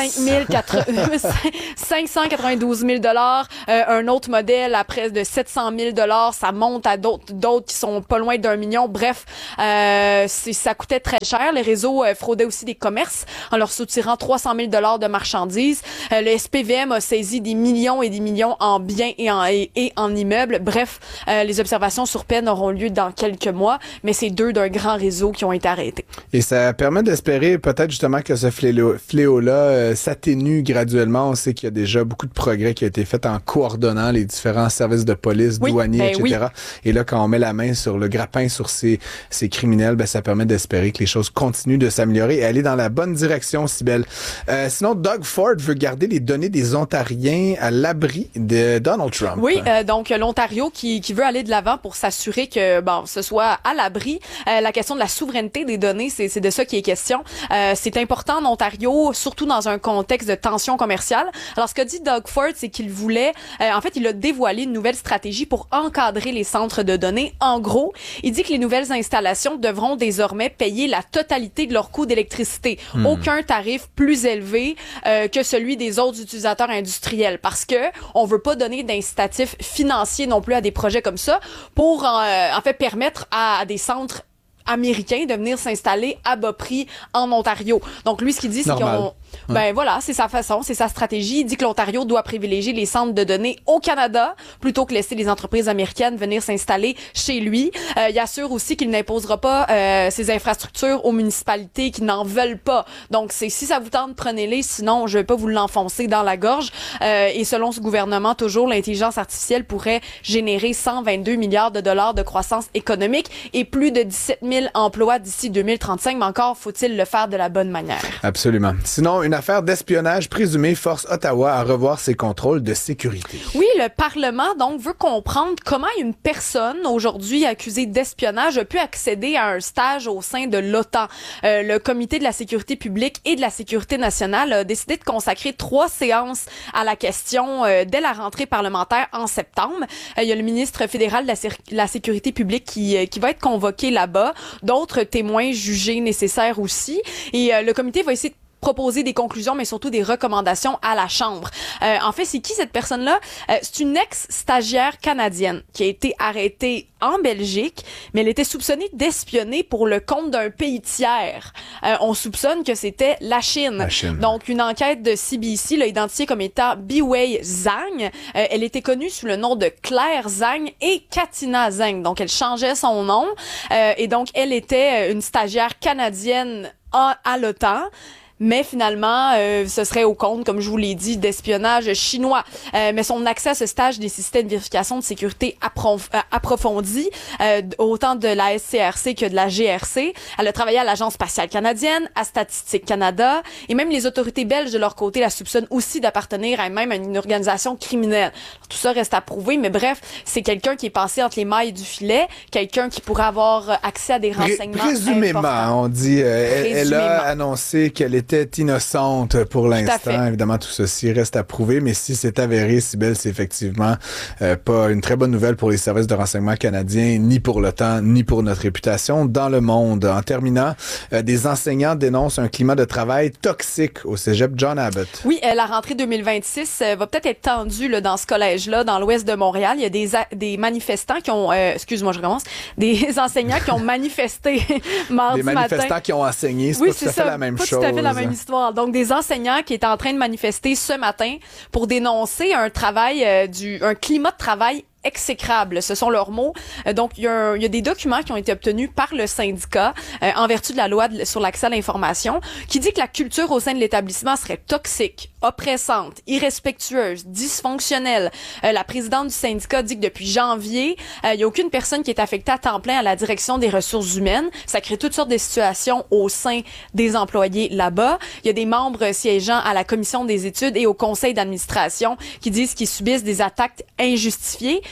Euh, cinq cent quatre-vingt-douze mille dollars. Euh, un autre modèle à près de sept cent mille dollars. Ça monte à d'autres, d'autres qui sont pas loin d'un million. Bref, euh, c'est, ça coûtait très cher. Les réseaux euh, fraudaient aussi des commerces en leur soutirant trois cent mille dollars de marchandises. Euh, le S P V M a saisi des millions et des millions en biens et en, et, et en immeubles. Bref, euh, les observations sur peine auront lieu dans quelques mois, mais c'est deux d'un grand réseau qui ont été arrêtés. Et ça permet d'espérer peut-être justement que ce fléau, fléau-là euh, s'atténue graduellement. On sait qu'il y a déjà beaucoup de progrès qui a été fait en coordonnant les différents services de police, oui, douaniers, ben et cetera. Oui. Et là, quand on met la main sur le grappin sur ces, ces criminels, ben, ça permet d'espérer que les choses continuent de s'améliorer et aller dans la bonne direction, Cybèle. Euh, sinon, Doug Ford veut garder les données des Ontariens à l'abri de Donald Trump. Oui, euh, donc l'Ontario qui, qui veut aller de l'avant pour s'assurer que bon, ce soit à l'abri. Euh, la question de la souveraineté des données, c'est, c'est de ça qui est question. Euh, c'est important en Ontario, surtout dans un contexte de tension commerciale. Alors, ce qu'a dit Doug Ford, c'est qu'il voulait, euh, en fait, il a dévoilé une nouvelle stratégie pour encadrer les centres de données. En gros, il dit que les nouvelles installations devront désormais payer la totalité de leur coût d'électricité. Hmm. Aucun tarif plus élevé euh, que celui des autres utilisateurs industriels, parce que on veut pas donner d'incitatifs financiers non plus à des projets comme ça pour euh, en fait permettre à, à des centres américains de venir s'installer à bas prix en Ontario. Donc lui, ce qu'il dit, c'est Normal. qu'on ben ouais. voilà, c'est sa façon, c'est sa stratégie. Il dit que l'Ontario doit privilégier les centres de données au Canada plutôt que laisser les entreprises américaines venir s'installer chez lui. Euh, il assure aussi qu'il n'imposera pas euh, ses infrastructures aux municipalités qui n'en veulent pas. Donc c'est si ça vous tente, prenez-les, sinon je vais pas vous l'enfoncer dans la gorge. Euh, et selon ce gouvernement, toujours l'intelligence artificielle pourrait générer cent vingt-deux milliards de dollars de croissance économique et plus de dix-sept mille emplois d'ici deux mille trente-cinq, mais encore faut-il le faire de la bonne manière. Absolument. Sinon, une affaire d'espionnage présumée force Ottawa à revoir ses contrôles de sécurité. Oui, le Parlement, donc, veut comprendre comment une personne, aujourd'hui accusée d'espionnage, a pu accéder à un stage au sein de l'OTAN. Euh, le Comité de la sécurité publique et de la sécurité nationale a décidé de consacrer trois séances à la question euh, dès la rentrée parlementaire en septembre. Euh, il y a le ministre fédéral de la, sé- la sécurité publique qui, euh, qui va être convoqué là-bas, d'autres témoins jugés nécessaires aussi. Et euh, le comité va essayer de proposer des conclusions, mais surtout des recommandations à la Chambre. Euh, en fait, c'est qui cette personne-là? Euh, c'est une ex-stagiaire canadienne qui a été arrêtée en Belgique, mais elle était soupçonnée d'espionner pour le compte d'un pays tiers. Euh, on soupçonne que c'était la Chine. La Chine. Donc, une enquête de C B C l'a identifiée comme étant Biwei Zhang. Euh, elle était connue sous le nom de Claire Zhang et Katina Zhang. Donc, elle changeait son nom. Euh, et donc, elle était une stagiaire canadienne à, à l'OTAN. Mais finalement, euh, ce serait au compte, comme je vous l'ai dit, d'espionnage chinois. Euh, mais son accès à ce stage nécessitait une vérification de sécurité approf- euh, approfondie, euh, autant de la S C R C que de la G R C. Elle a travaillé à l'Agence spatiale canadienne, à Statistique Canada, et même les autorités belges, de leur côté, la soupçonnent aussi d'appartenir à même à une organisation criminelle. Alors, tout ça reste à prouver, mais bref, c'est quelqu'un qui est passé entre les mailles du filet, quelqu'un qui pourrait avoir accès à des renseignements Pré- Présumément, importants. on dit, euh, elle, elle Présumément. a annoncé qu'elle était était innocente pour l'instant. Évidemment, tout ceci reste à prouver, mais si c'est avéré, Cybèle, c'est effectivement euh, pas une très bonne nouvelle pour les services de renseignement canadiens, ni pour l'OTAN, ni pour notre réputation dans le monde. En terminant, euh, des enseignants dénoncent un climat de travail toxique au cégep John Abbott. Oui, euh, la rentrée deux mille vingt-six euh, va peut-être être tendue là, dans ce collège-là, dans l'ouest de Montréal. Il y a des, a- des manifestants qui ont... Euh, excuse-moi, je recommence. Des enseignants qui ont manifesté mardi matin. Des manifestants matin. qui ont enseigné, c'est oui, pas tout à fait la même pas chose. Tout à fait la même histoire. Donc, des enseignants qui étaient en train de manifester ce matin pour dénoncer un travail, euh, du, un climat de travail exécrable, ce sont leurs mots. Euh, donc, il y, a un, il y a des documents qui ont été obtenus par le syndicat euh, en vertu de la loi de, sur l'accès à l'information qui dit que la culture au sein de l'établissement serait toxique, oppressante, irrespectueuse, dysfonctionnelle. Euh, la présidente du syndicat dit que depuis janvier, euh, il n'y a aucune personne qui est affectée à temps plein à la direction des ressources humaines. Ça crée toutes sortes de situations au sein des employés là-bas. Il y a des membres siégeant à la commission des études et au conseil d'administration qui disent qu'ils subissent des attaques injustifiées.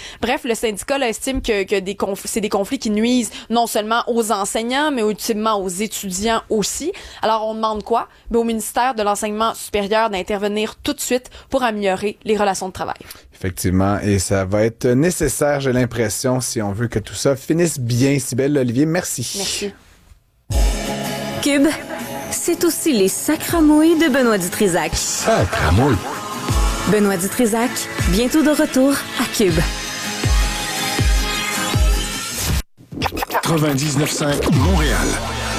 Bref, le syndicat là, estime que, que des conf- c'est des conflits qui nuisent non seulement aux enseignants, mais ultimement aux étudiants aussi. Alors, on demande quoi? Ben, au ministère de l'Enseignement supérieur d'intervenir tout de suite pour améliorer les relations de travail. Effectivement, et ça va être nécessaire, j'ai l'impression, si on veut que tout ça finisse bien. Cybèle Olivier, merci. Merci. Cube, c'est aussi les sacramouilles de Benoît Dutrisac. Sacramouilles. Benoît Dutrisac, bientôt de retour à Cube. quatre-vingt-dix-neuf cinq Montréal.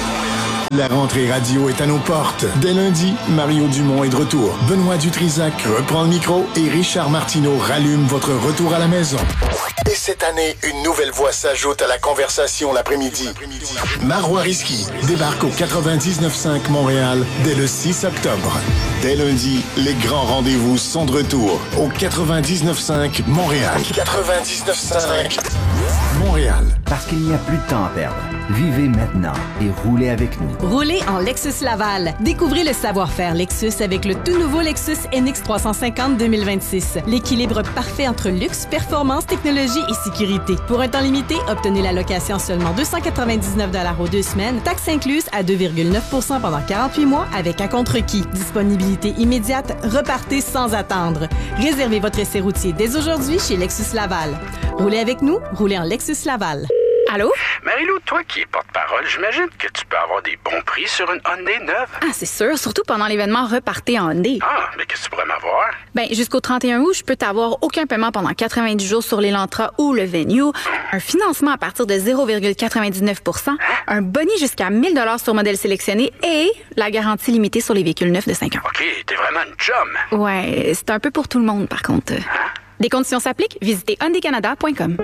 La rentrée radio est à nos portes. Dès lundi, Mario Dumont est de retour. Benoît Dutrisac reprend le micro et Richard Martineau rallume votre retour à la maison. Et cette année, une nouvelle voix s'ajoute à la conversation l'après-midi. Marois Risky débarque au quatre-vingt-dix-neuf cinq Montréal dès le six octobre. Dès lundi, les grands rendez-vous sont de retour au quatre-vingt-dix-neuf cinq Montréal. quatre-vingt-dix-neuf cinq Montréal. Parce qu'il n'y a plus de temps à perdre. Vivez maintenant et roulez avec nous. Roulez en Lexus Laval. Découvrez le savoir-faire Lexus avec le tout nouveau Lexus N X trois cent cinquante deux mille vingt-six. L'équilibre parfait entre luxe, performance, technologie et sécurité. Pour un temps limité, obtenez la location seulement deux cent quatre-vingt-dix-neuf dollars aux deux semaines, taxes incluses à deux virgule neuf pour cent pendant quarante-huit mois avec un contre-qui. Disponibilité immédiate, repartez sans attendre. Réservez votre essai routier dès aujourd'hui chez Lexus Laval. Roulez avec nous, roulez en Lexus Laval. Allô? Marie-Lou, toi qui es porte-parole, j'imagine que tu peux avoir des bons prix sur une Hyundai neuve. Ah, c'est sûr, surtout pendant l'événement Repartez en Hyundai. Ah, mais qu'est-ce que tu pourrais m'avoir? Ben, jusqu'au trente et un août, je peux t'avoir aucun paiement pendant quatre-vingt-dix jours sur l'Elantra ou le Venue, un financement à partir de zéro virgule quatre-vingt-dix-neuf pour cent, un boni jusqu'à mille dollars sur modèle sélectionné et la garantie limitée sur les véhicules neufs de cinq ans. OK, t'es vraiment une chum. Ouais, c'est un peu pour tout le monde, par contre. Hein? Des conditions s'appliquent, visitez hyundai canada point com.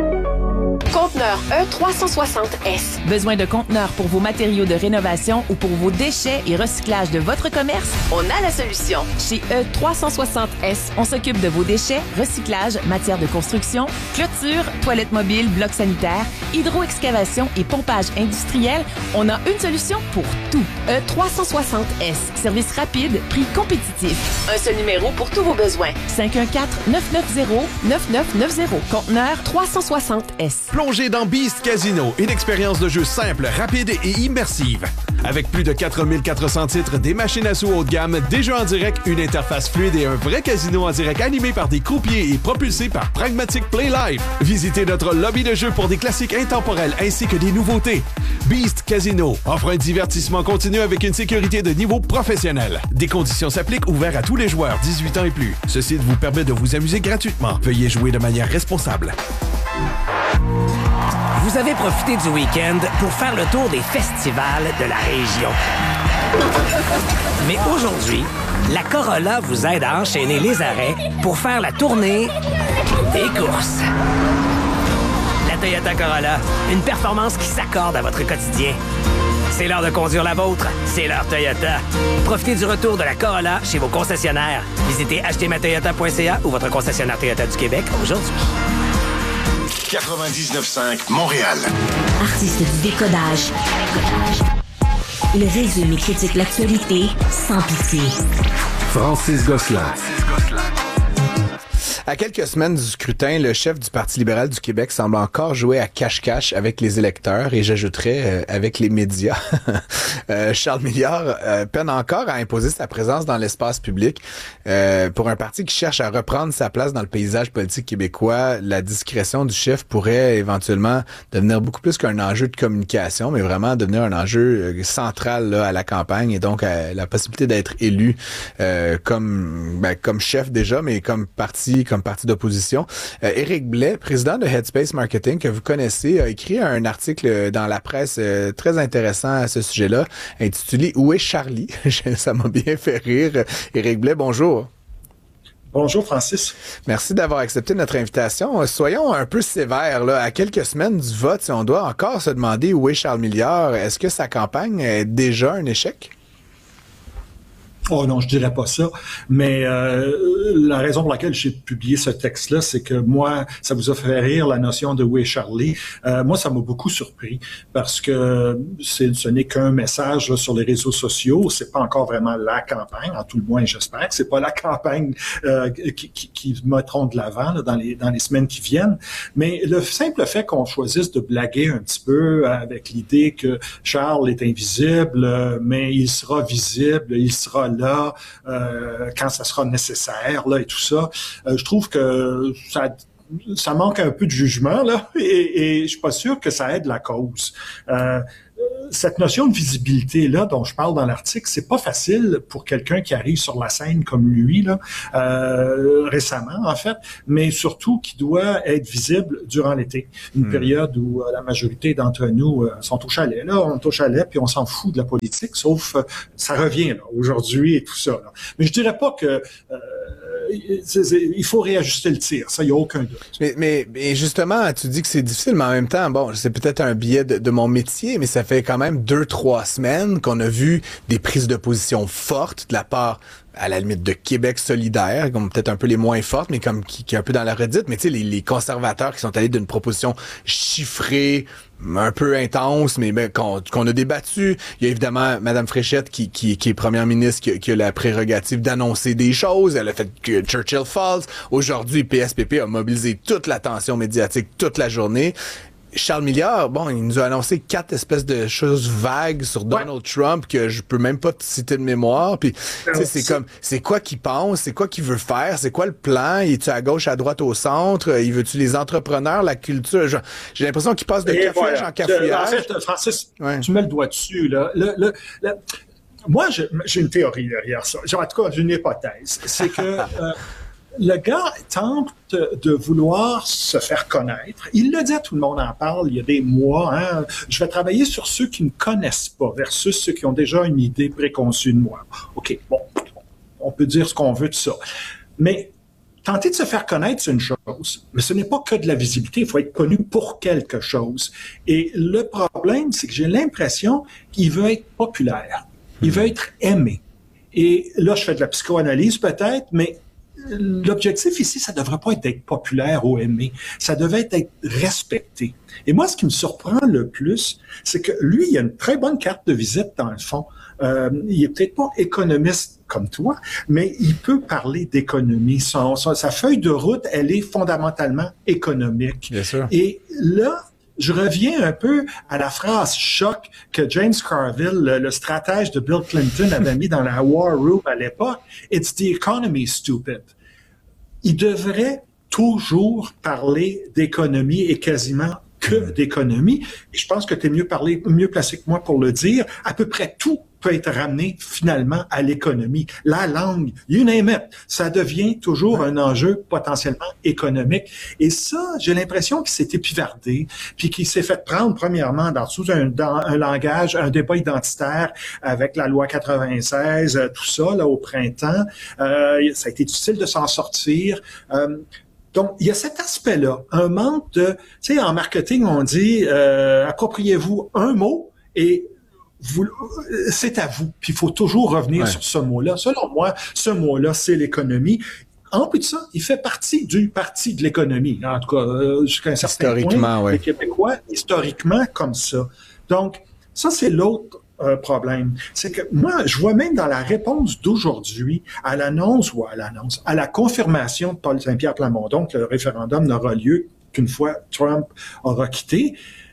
Conteneur E trois cent soixante S. Besoin de conteneurs pour vos matériaux de rénovation ou pour vos déchets et recyclage de votre commerce? On a la solution. Chez E trois cent soixante S, on s'occupe de vos déchets, recyclage, matière de construction, clôture, toilettes mobiles, blocs sanitaires, hydro-excavation et pompage industriel. On a une solution pour tout. E trois cent soixante S. Service rapide, prix compétitif. Un seul numéro pour tous vos besoins. cinq un quatre, neuf neuf zéro, neuf neuf neuf zéro. Conteneur trois cent soixante S. Plongez dans Beast Casino, une expérience de jeu simple, rapide et immersive. Avec plus de quatre mille quatre cents titres, des machines à sous haut de gamme, des jeux en direct, une interface fluide et un vrai casino en direct animé par des croupiers et propulsé par Pragmatic Play Live. Visitez notre lobby de jeu pour des classiques intemporels ainsi que des nouveautés. Beast Casino offre un divertissement continu avec une sécurité de niveau professionnel. Des conditions s'appliquent, ouverts à tous les joueurs dix-huit ans et plus. Ce site vous permet de vous amuser gratuitement. Veuillez jouer de manière responsable. Vous avez profité du week-end pour faire le tour des festivals de la région. Mais aujourd'hui, la Corolla vous aide à enchaîner les arrêts pour faire la tournée des courses. La Toyota Corolla, une performance qui s'accorde à votre quotidien. C'est l'heure de conduire la vôtre, c'est l'heure Toyota. Profitez du retour de la Corolla chez vos concessionnaires. Visitez acheter ma toyota point c a ou votre concessionnaire Toyota du Québec aujourd'hui. quatre-vingt-dix-neuf cinq Montréal. Artiste du décodage. Il résume et critique l'actualité sans pitié. Francis Gosselin. À quelques semaines du scrutin, le chef du Parti libéral du Québec semble encore jouer à cache-cache avec les électeurs et j'ajouterais euh, avec les médias. euh, Charles Milliard euh, peine encore à imposer sa présence dans l'espace public. Euh, pour un parti qui cherche à reprendre sa place dans le paysage politique québécois, la discrétion du chef pourrait éventuellement devenir beaucoup plus qu'un enjeu de communication, mais vraiment devenir un enjeu central là, à la campagne et donc à la possibilité d'être élu euh, comme ben, comme chef déjà, mais comme parti comme parti d'opposition. Euh, Éric Blais, président de Headspace Marketing, que vous connaissez, a écrit un article dans la presse euh, très intéressant à ce sujet-là, intitulé « Où est Charlie? » Ça m'a bien fait rire. Éric Blais, bonjour. Bonjour Francis. Merci d'avoir accepté notre invitation. Soyons un peu sévères, là. À quelques semaines du vote, si on doit encore se demander où est Charles Milliard, est-ce que sa campagne est déjà un échec? Oh non, je dirais pas ça. Mais euh, la raison pour laquelle j'ai publié ce texte-là, c'est que moi, ça vous a fait rire la notion de Où est Charlie. Euh, moi, ça m'a beaucoup surpris parce que c'est, ce n'est qu'un message là, sur les réseaux sociaux. C'est pas encore vraiment la campagne, en tout le moins, j'espère que c'est pas la campagne euh, qui, qui, qui mettront de l'avant là, dans les dans les semaines qui viennent. Mais le simple fait qu'on choisisse de blaguer un petit peu avec l'idée que Charles est invisible, mais il sera visible, il sera là euh, quand ça sera nécessaire là et tout ça. Euh, je trouve que ça ça manque un peu de jugement là et, et je suis pas sûr que ça aide la cause. Euh, cette notion de visibilité-là dont je parle dans l'article, c'est pas facile pour quelqu'un qui arrive sur la scène comme lui, là, euh, récemment, en fait, mais surtout qui doit être visible durant l'été. Une mmh. période où euh, la majorité d'entre nous euh, sont au chalet. Là, on est au chalet, puis on s'en fout de la politique, sauf euh, ça revient là, aujourd'hui et tout ça. Là. Mais je dirais pas que euh, c'est, c'est, il faut réajuster le tir, ça, il n'y a aucun doute. Mais, mais, mais justement, tu dis que c'est difficile, mais en même temps, bon, c'est peut-être un biais de, de mon métier, mais ça fait quand même deux, trois semaines qu'on a vu des prises de position fortes de la part, à la limite, de Québec solidaire, comme peut-être un peu les moins fortes, mais comme qui, qui est un peu dans la redite, mais tu sais, les, les conservateurs qui sont allés d'une proposition chiffrée, un peu intense, mais ben, qu'on, qu'on a débattu. Il y a évidemment Mme Fréchette qui, qui, qui est première ministre, qui, qui a la prérogative d'annoncer des choses. Elle a fait que Churchill Falls. Aujourd'hui, P S P P a mobilisé toute l'attention médiatique toute la journée. Charles Milliard, bon, il nous a annoncé quatre espèces de choses vagues sur Donald ouais. Trump que je peux même pas te citer de mémoire. Puis, tu sais, c'est comme, c'est quoi qu'il pense, c'est quoi qu'il veut faire, c'est quoi le plan, il est-tu à gauche, à droite, au centre, il veut-tu les entrepreneurs, la culture. J'ai, j'ai l'impression qu'il passe de Et cafouillage voilà. en cafouillage. En fait, Francis, ouais. tu mets le doigt dessus là. Le, le, le, moi, je, j'ai une théorie derrière ça. Genre, en tout cas, j'ai une hypothèse, c'est que euh, le gars tente de vouloir se faire connaître. Il le dit à tout le monde, en parle il y a des mois. Hein, je vais travailler sur ceux qui ne connaissent pas versus ceux qui ont déjà une idée préconçue de moi. OK, bon, on peut dire ce qu'on veut de ça. Mais tenter de se faire connaître, c'est une chose. Mais ce n'est pas que de la visibilité. Il faut être connu pour quelque chose. Et le problème, c'est que j'ai l'impression qu'il veut être populaire. Il veut être aimé. Et là, je fais de la psychoanalyse peut-être, mais l'objectif ici, ça devrait pas être d'être populaire ou aimé. Ça devait être d'être respecté. Et moi, ce qui me surprend le plus, c'est que lui, il a une très bonne carte de visite dans le fond. Euh, il est peut-être pas économiste comme toi, mais il peut parler d'économie. Son, son, sa feuille de route, elle est fondamentalement économique. Bien sûr. Et là, je reviens un peu à la phrase choc que James Carville, le, le stratège de Bill Clinton, avait mis dans la War Room à l'époque. It's the economy, stupid. Il devrait toujours parler d'économie et quasiment que d'économie. Et je pense que tu es mieux parlé, mieux placé que moi pour le dire. À peu près tout peut être ramené finalement à l'économie. La langue, you name it, ça devient toujours un enjeu potentiellement économique. Et ça, j'ai l'impression qu'il s'est épivardé, puis qu'il s'est fait prendre premièrement dans sous un, dans un langage, un débat identitaire avec la loi quatre-vingt-seize, tout ça là au printemps. Euh, ça a été difficile de s'en sortir. Euh, Donc, il y a cet aspect-là, un manque de... Tu sais, en marketing, on dit euh, appropriez-vous un mot et vous, c'est à vous. Puis il faut toujours revenir ouais. sur ce mot-là. Selon moi, ce mot-là, c'est l'économie. En plus de ça, il fait partie du parti de l'économie. En tout cas, euh, jusqu'à un certain point, ouais. les Québécois, historiquement, comme ça. Donc, ça, c'est l'autre Euh, problème. C'est que moi, je vois même dans la réponse d'aujourd'hui à l'annonce ou à l'annonce, à la confirmation de Paul Saint-Pierre Plamondon que le référendum n'aura lieu qu'une fois Trump aura quitté,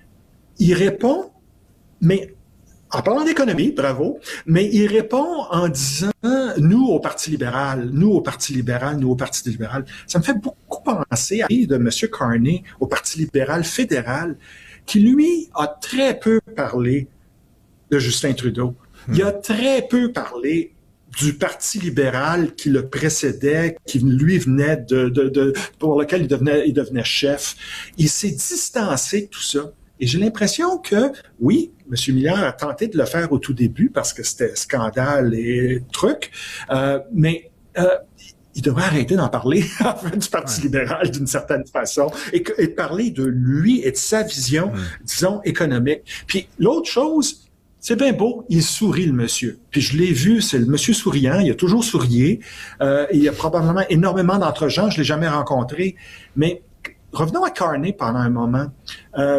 il répond, mais en parlant d'économie, bravo, mais il répond en disant « nous au Parti libéral, nous au Parti libéral, nous au Parti libéral ». Ça me fait beaucoup penser à de M. Carney au Parti libéral fédéral qui, lui, a très peu parlé de Justin Trudeau. Il a très peu parlé du Parti libéral qui le précédait, qui lui venait de, de, de pour lequel il devenait, il devenait chef. Il s'est distancé de tout ça. Et j'ai l'impression que, oui, M. Milliard a tenté de le faire au tout début parce que c'était scandale et truc, euh, mais euh, il devrait arrêter d'en parler en fait, du Parti ouais. libéral d'une certaine façon et, que, et de parler de lui et de sa vision, mmh. disons, économique. Puis l'autre chose, c'est bien beau, il sourit le monsieur. Puis je l'ai vu, c'est le monsieur souriant, il a toujours sourié. Euh, il y a probablement énormément d'entre-gens, je l'ai jamais rencontré. Mais revenons à Carney pendant un moment. Euh,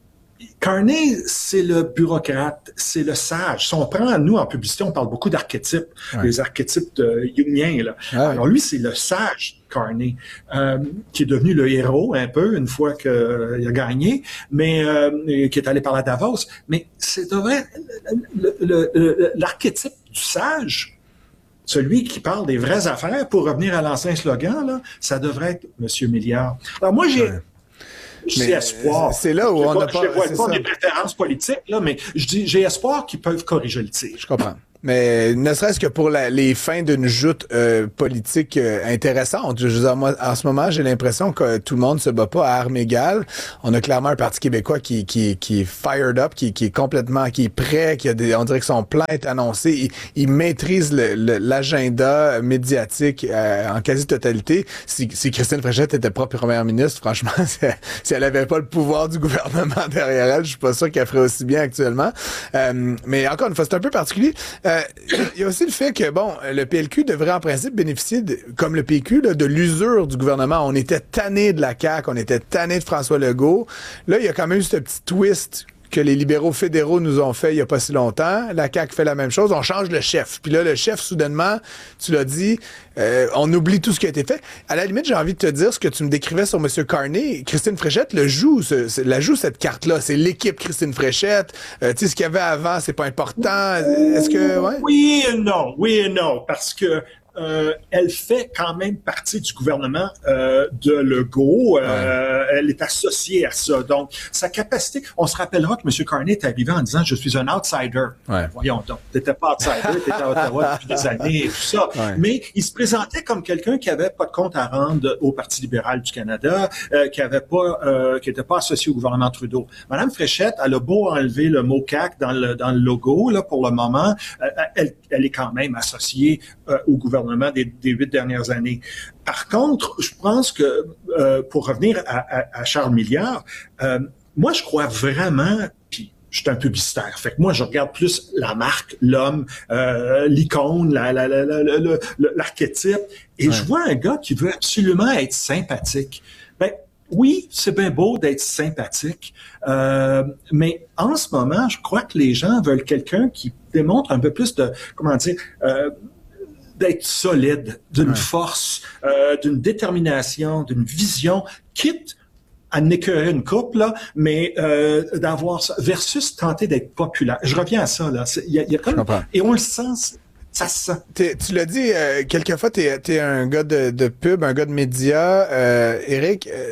Carney, c'est le bureaucrate, c'est le sage. Si on prend, nous, en publicité, on parle beaucoup d'archétypes, ouais. les archétypes de jungiens, là. Ouais. Alors lui, c'est le sage, Carney, euh, qui est devenu le héros, un peu, une fois qu'il euh, a gagné, mais euh, qui est allé parler à Davos. Mais c'est vrai, le, le, le, l'archétype du sage, celui qui parle des vraies affaires, pour revenir à l'ancien slogan, là, ça devrait être Monsieur Milliard. Alors moi, j'ai... Ouais. J'ai espoir. C'est là où je on n'a pas... Je ne vois pas mes préférences politiques, là, mais je dis, j'ai espoir qu'ils peuvent corriger le tir. Je comprends. Mais ne serait-ce que pour la, les fins d'une joute euh, politique euh, intéressante. Je veux dire, moi, en ce moment, j'ai l'impression que tout le monde se bat pas à armes égales. On a clairement un Parti québécois qui, qui, qui est fired up, qui, qui est complètement, qui est prêt, qui a des, on dirait que son plan est annoncé. Il, il maîtrise le, le, l'agenda médiatique euh, en quasi-totalité. Si, si Christine Fréchette était propre première ministre, franchement, si elle, si elle avait pas le pouvoir du gouvernement derrière elle, je suis pas sûr qu'elle ferait aussi bien actuellement. Euh, mais encore une fois, c'est un peu particulier. Euh, Il y a aussi le fait que, bon, le P L Q devrait en principe bénéficier, de, comme le P Q, là, de l'usure du gouvernement. On était tanné de la C A Q, on était tanné de François Legault. Là, il y a quand même eu ce petit twist que les libéraux fédéraux nous ont fait il y a pas si longtemps. La C A Q fait la même chose. On change le chef. Puis là, le chef, soudainement, tu l'as dit, euh, on oublie tout ce qui a été fait. À la limite, j'ai envie de te dire ce que tu me décrivais sur M. Carney. Christine Fréchette le joue, ce, la joue cette carte-là. C'est l'équipe Christine Fréchette. Euh, tu sais, ce qu'il y avait avant, c'est pas important. Est-ce que... Ouais? Oui et non. Oui et non. Parce que Euh, elle fait quand même partie du gouvernement euh, de Legault. Euh, ouais. Elle est associée à ça. Donc, sa capacité... On se rappellera que M. Carney est arrivé en disant « Je suis un outsider. Ouais. » Voyons donc. T'étais pas outsider, t'étais à Ottawa depuis des années et tout ça. Ouais. Mais il se présentait comme quelqu'un qui avait pas de compte à rendre au Parti libéral du Canada, euh, qui avait pas, euh, qui était pas associé au gouvernement Trudeau. Madame Fréchette, elle a beau enlever le mot C A Q dans le, dans le logo, là, pour le moment, euh, elle, elle est quand même associée euh, au gouvernement Des, des huit dernières années. Par contre, je pense que, euh, pour revenir à, à, à Charles Milliard, euh, moi, je crois vraiment, puis je suis un publicitaire, fait que moi, je regarde plus la marque, l'homme, euh, l'icône, la, la, la, la, la, la, l'archétype, et ouais. je vois un gars qui veut absolument être sympathique. Ben, oui, c'est bien beau d'être sympathique, euh, mais en ce moment, je crois que les gens veulent quelqu'un qui démontre un peu plus de, comment dire, euh, d'être solide, d'une ouais. force, euh, d'une détermination, d'une vision, quitte à n'écœurer une couple, là, mais euh, d'avoir ça, versus tenter d'être populaire. Je reviens à ça, là. Il y a, y a comme... Et on le sent... Ça se sent. T'es, tu l'as dit, euh, quelquefois, t'es, t'es un gars de, de pub, un gars de médias. Euh, Éric, euh,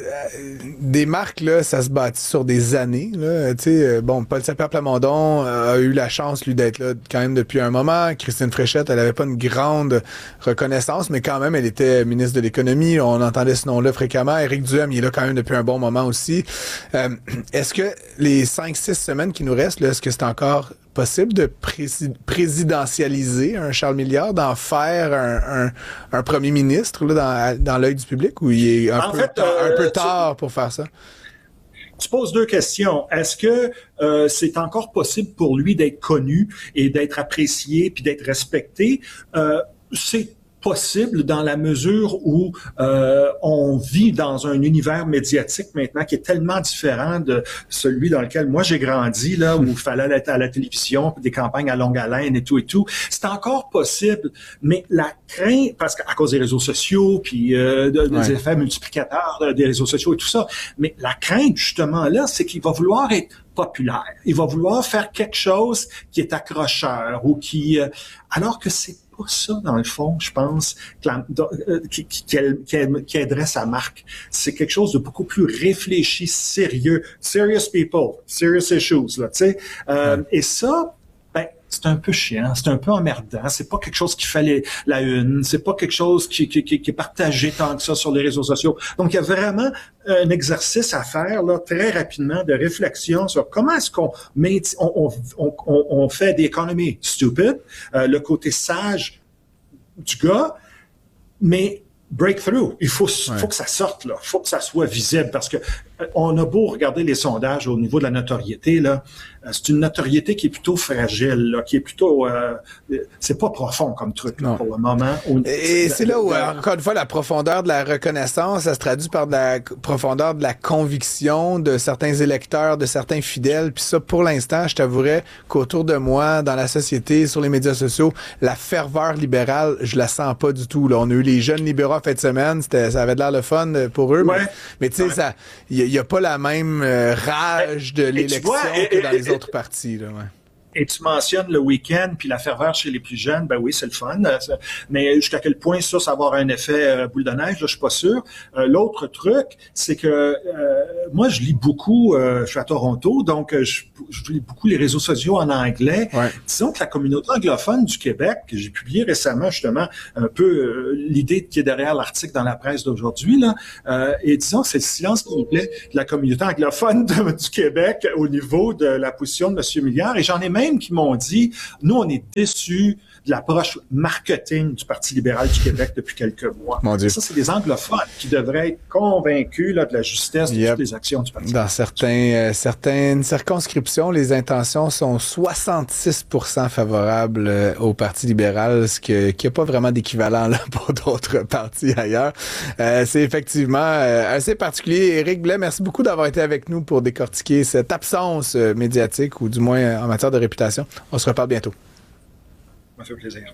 des marques, là, ça se bâtit sur des années. Là. Tu sais, bon, Paul Saint-Pierre Plamondon a eu la chance, lui, d'être là quand même depuis un moment. Christine Fréchette, elle avait pas une grande reconnaissance, mais quand même, elle était ministre de l'Économie. On entendait ce nom-là fréquemment. Éric Duhem, il est là quand même depuis un bon moment aussi. Euh, est-ce que les cinq six semaines qui nous restent, là, est-ce que c'est encore possible de prési- présidentialiser un Charles Milliard, d'en faire un, un, un premier ministre là, dans, dans l'œil du public, ou il est un, peu, fait, ta- euh, un peu tu, tard pour faire ça? Tu poses deux questions. Est-ce que euh, c'est encore possible pour lui d'être connu et d'être apprécié puis d'être respecté? Euh, c'est possible dans la mesure où euh, on vit dans un univers médiatique maintenant qui est tellement différent de celui dans lequel moi j'ai grandi, là, où il fallait être à la télévision, des campagnes à longue haleine et tout et tout. C'est encore possible, mais la crainte, parce qu'à cause des réseaux sociaux, puis euh, de, des ouais. effets multiplicateurs des réseaux sociaux et tout ça, mais la crainte justement là, c'est qu'il va vouloir être populaire. Il va vouloir faire quelque chose qui est accrocheur ou qui... Euh, alors que c'est pas ça, dans le fond, je pense, que la, euh, qui, qui, qui, qui aiderait sa marque. C'est quelque chose de beaucoup plus réfléchi, sérieux. Serious people, serious issues, là, tu sais. Euh, ouais. Et ça, ben, c'est un peu chiant, c'est un peu emmerdant. C'est pas quelque chose qui fait les, la une, c'est pas quelque chose qui, qui, qui, qui est partagé tant que ça sur les réseaux sociaux. Donc, il y a vraiment un exercice à faire, là, très rapidement, de réflexion sur comment est-ce qu'on met, on, on, on, on fait des économies stupides, euh, le côté sage du gars, mais breakthrough. Il faut, ouais. faut que ça sorte, là. Il faut que ça soit visible parce que on a beau regarder les sondages au niveau de la notoriété, là, c'est une notoriété qui est plutôt fragile, là, qui est plutôt... Euh, c'est pas profond comme truc là, pour le moment. On, Et c'est là où, la, encore une fois, la profondeur de la reconnaissance, ça se traduit par de la profondeur de la conviction de certains électeurs, de certains fidèles. Puis ça, pour l'instant, je t'avouerais qu'autour de moi, dans la société, sur les médias sociaux, la ferveur libérale, je la sens pas du tout. Là, on a eu les jeunes libéraux en fin de semaine, c'était, ça avait l'air le fun pour eux. Ouais. Mais, mais tu sais, ouais. ça, il y, y a pas la même euh, rage de l'élection vois, que dans les autres partis, là, ouais. Et tu mentionnes le week-end puis la ferveur chez les plus jeunes, ben oui, c'est le fun. Mais jusqu'à quel point ça, ça va avoir un effet euh, boule de neige, là, je suis pas sûr. Euh, l'autre truc, c'est que euh, moi, je lis beaucoup, euh, je suis à Toronto, donc je, je lis beaucoup les réseaux sociaux en anglais. Ouais. Disons que la communauté anglophone du Québec, que j'ai publié récemment justement un peu euh, l'idée qui est derrière l'article dans la presse d'aujourd'hui, là, euh, et disons que c'est le silence complet de la communauté anglophone de, du Québec au niveau de la position de M. Milliard. Et j'en ai même qui m'ont dit, nous, on est déçus de l'approche marketing du Parti libéral du Québec depuis quelques mois. Mon Dieu. Ça, c'est des anglophones qui devraient être convaincus là, de la justesse de yep. toutes les actions du Parti Dans certains, euh, certaines circonscriptions, les intentions sont soixante-six pour cent favorables euh, au Parti libéral, ce qui n'a pas vraiment d'équivalent là pour d'autres partis ailleurs. Euh, c'est effectivement euh, assez particulier. Éric Blais, merci beaucoup d'avoir été avec nous pour décortiquer cette absence euh, médiatique, ou du moins euh, en matière de réputation. On se reparle bientôt. Ça fait plaisir.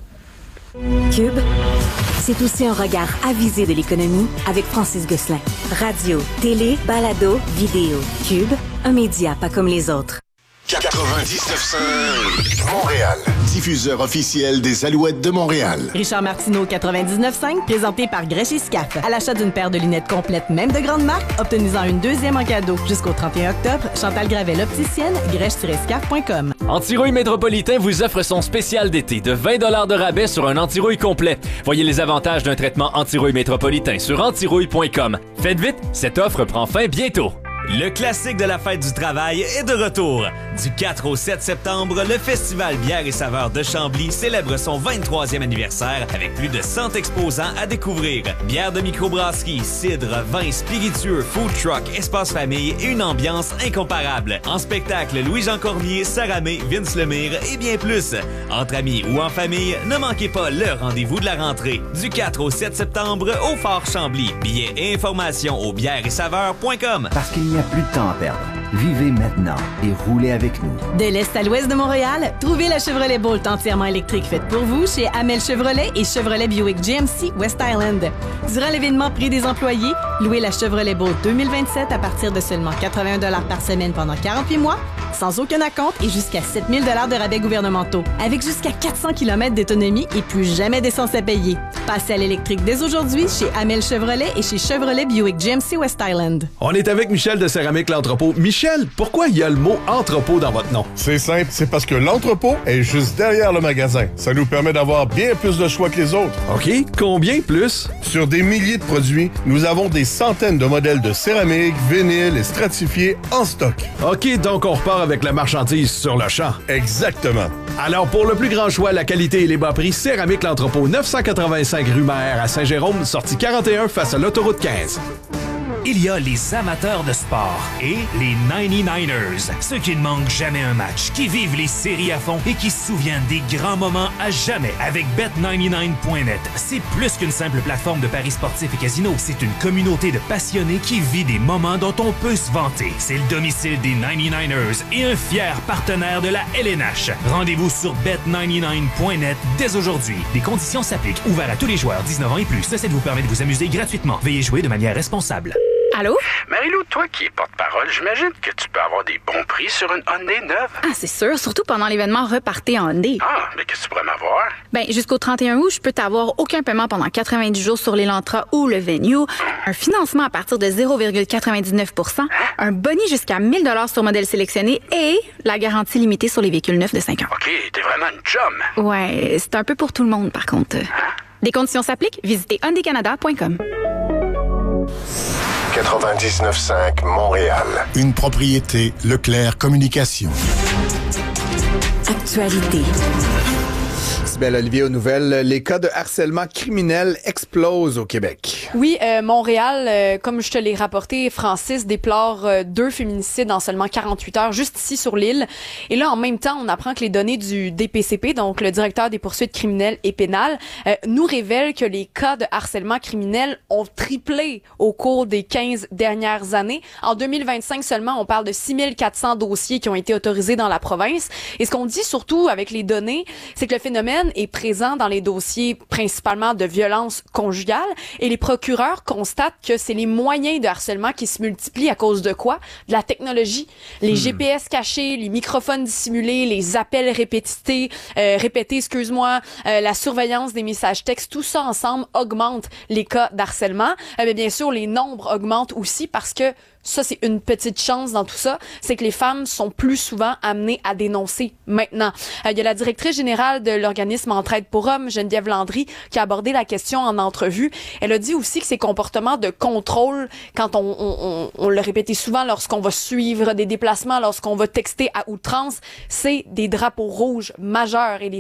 Cube, c'est aussi un regard avisé de l'économie avec Francis Gosselin. Radio, télé, balado, vidéo. Cube, un média pas comme les autres. quatre-vingt-dix-neuf cinq Montréal, diffuseur officiel des Alouettes de Montréal. Richard Martineau, quatre-vingt-dix-neuf cinq, présenté par Grèche et Scaf. À l'achat d'une paire de lunettes complètes, même de grande marque, obtenez-en une deuxième en cadeau. Jusqu'au trente et un octobre, Chantal Gravel, opticienne, grèche tiret scaf point com. Antirouille Métropolitain vous offre son spécial d'été de vingt dollars de rabais sur un antirouille complet. Voyez les avantages d'un traitement antirouille métropolitain sur antirouille point com. Faites vite, cette offre prend fin bientôt. Le classique de la fête du travail est de retour. Du quatre au sept septembre, le Festival Bière et Saveurs de Chambly célèbre son vingt-troisième anniversaire avec plus de cent exposants à découvrir. Bière de microbrasserie, cidre, vin, spiritueux, food truck, espace famille et une ambiance incomparable. En spectacle, Louis-Jean Cormier, Sarah May, Vince Lemire et bien plus. Entre amis ou en famille, ne manquez pas le rendez-vous de la rentrée. Du quatre au sept septembre au Fort Chambly. Billets et informations au bière et saveurs point com. Parce qu'il n'y a plus de temps à perdre. Vivez maintenant et roulez avec nous. De l'Est à l'Ouest de Montréal, trouvez la Chevrolet Bolt entièrement électrique faite pour vous chez Amel Chevrolet et Chevrolet Buick G M C West Island. Durant l'événement Prix des employés, louez la Chevrolet Bolt deux mille vingt-sept à partir de seulement quatre-vingts dollars par semaine pendant quarante-huit mois, sans aucun acompte et jusqu'à sept mille dollars de rabais gouvernementaux, avec jusqu'à quatre cents kilomètres d'autonomie et plus jamais d'essence à payer. Passez à l'électrique dès aujourd'hui chez Amel Chevrolet et chez Chevrolet Buick G M C West Island. On est avec Michel de Céramique L'Entrepôt. Michel, pourquoi il y a le mot entrepôt dans votre nom? C'est simple, c'est parce que l'entrepôt est juste derrière le magasin. Ça nous permet d'avoir bien plus de choix que les autres. OK, combien plus? Sur des milliers de produits, nous avons des centaines de modèles de céramique, vinyle et stratifiés en stock. OK, donc on repart avec la marchandise sur le champ. Exactement. Alors, pour le plus grand choix, la qualité et les bas prix, Céramique L'Entrepôt, neuf cent quatre-vingt-cinq rue Maher à Saint-Jérôme, sortie quarante et un face à l'autoroute quinze. Il y a les amateurs de sport et les ninety-niners, ceux qui ne manquent jamais un match, qui vivent les séries à fond et qui se souviennent des grands moments à jamais avec bet ninety-nine point net. C'est plus qu'une simple plateforme de paris sportifs et casinos, c'est une communauté de passionnés qui vit des moments dont on peut se vanter. C'est le domicile des ninety-niners et un fier partenaire de la L N H. Rendez-vous sur bet ninety-nine point net dès aujourd'hui. Des conditions s'appliquent. Ouvert à tous les joueurs dix-neuf ans et plus. Ceci vous permet de vous amuser gratuitement. Veuillez jouer de manière responsable. Allô? Marie-Lou, toi qui es porte-parole, j'imagine que tu peux avoir des bons prix sur une Hyundai neuve. Ah, c'est sûr, surtout pendant l'événement Repartez en Hyundai. Ah, mais qu'est-ce que tu pourrais m'avoir? Ben, jusqu'au trente et un août, je peux t'avoir aucun paiement pendant quatre-vingt-dix jours sur l'Elantra ou le Venue, un financement à partir de zéro virgule quatre-vingt-dix-neuf pour cent, un boni jusqu'à mille dollars sur modèle sélectionné et la garantie limitée sur les véhicules neufs de cinq ans. OK, t'es vraiment une chum. Ouais, c'est un peu pour tout le monde, par contre. Hein? Des conditions s'appliquent, visitez hyundai canada point com. quatre-vingt-dix-neuf cinq Montréal. Une propriété Leclerc Communication. Actualité. Sybelle Olivier aux nouvelles. Les cas de harcèlement criminel explosent au Québec. Oui, euh, Montréal, euh, comme je te l'ai rapporté, Francis déplore euh, deux féminicides en seulement quarante-huit heures, juste ici sur l'île. Et là, en même temps, on apprend que les données du D P C P, donc le directeur des poursuites criminelles et pénales, euh, nous révèlent que les cas de harcèlement criminel ont triplé au cours des quinze dernières années. En deux mille vingt-cinq seulement, on parle de six mille quatre cents dossiers qui ont été autorisés dans la province. Et ce qu'on dit surtout avec les données, c'est que le phénomène est présent dans les dossiers principalement de violence conjugale et les procureurs constatent que c'est les moyens de harcèlement qui se multiplient à cause de quoi? De la technologie. Les hmm. G P S cachés, les microphones dissimulés, les appels répétés, euh, répétés, excuse-moi, euh, la surveillance des messages textes, tout ça ensemble augmente les cas d'harcèlement. Euh, mais bien sûr, les nombres augmentent aussi parce que ça, c'est une petite chance dans tout ça, c'est que les femmes sont plus souvent amenées à dénoncer maintenant. Il euh, y a la directrice générale de l'organisme Entraide pour hommes, Geneviève Landry, qui a abordé la question en entrevue. Elle a dit aussi que ces comportements de contrôle, quand on, on, on, on le répétait souvent lorsqu'on va suivre des déplacements, lorsqu'on va texter à outrance, c'est des drapeaux rouges majeurs et les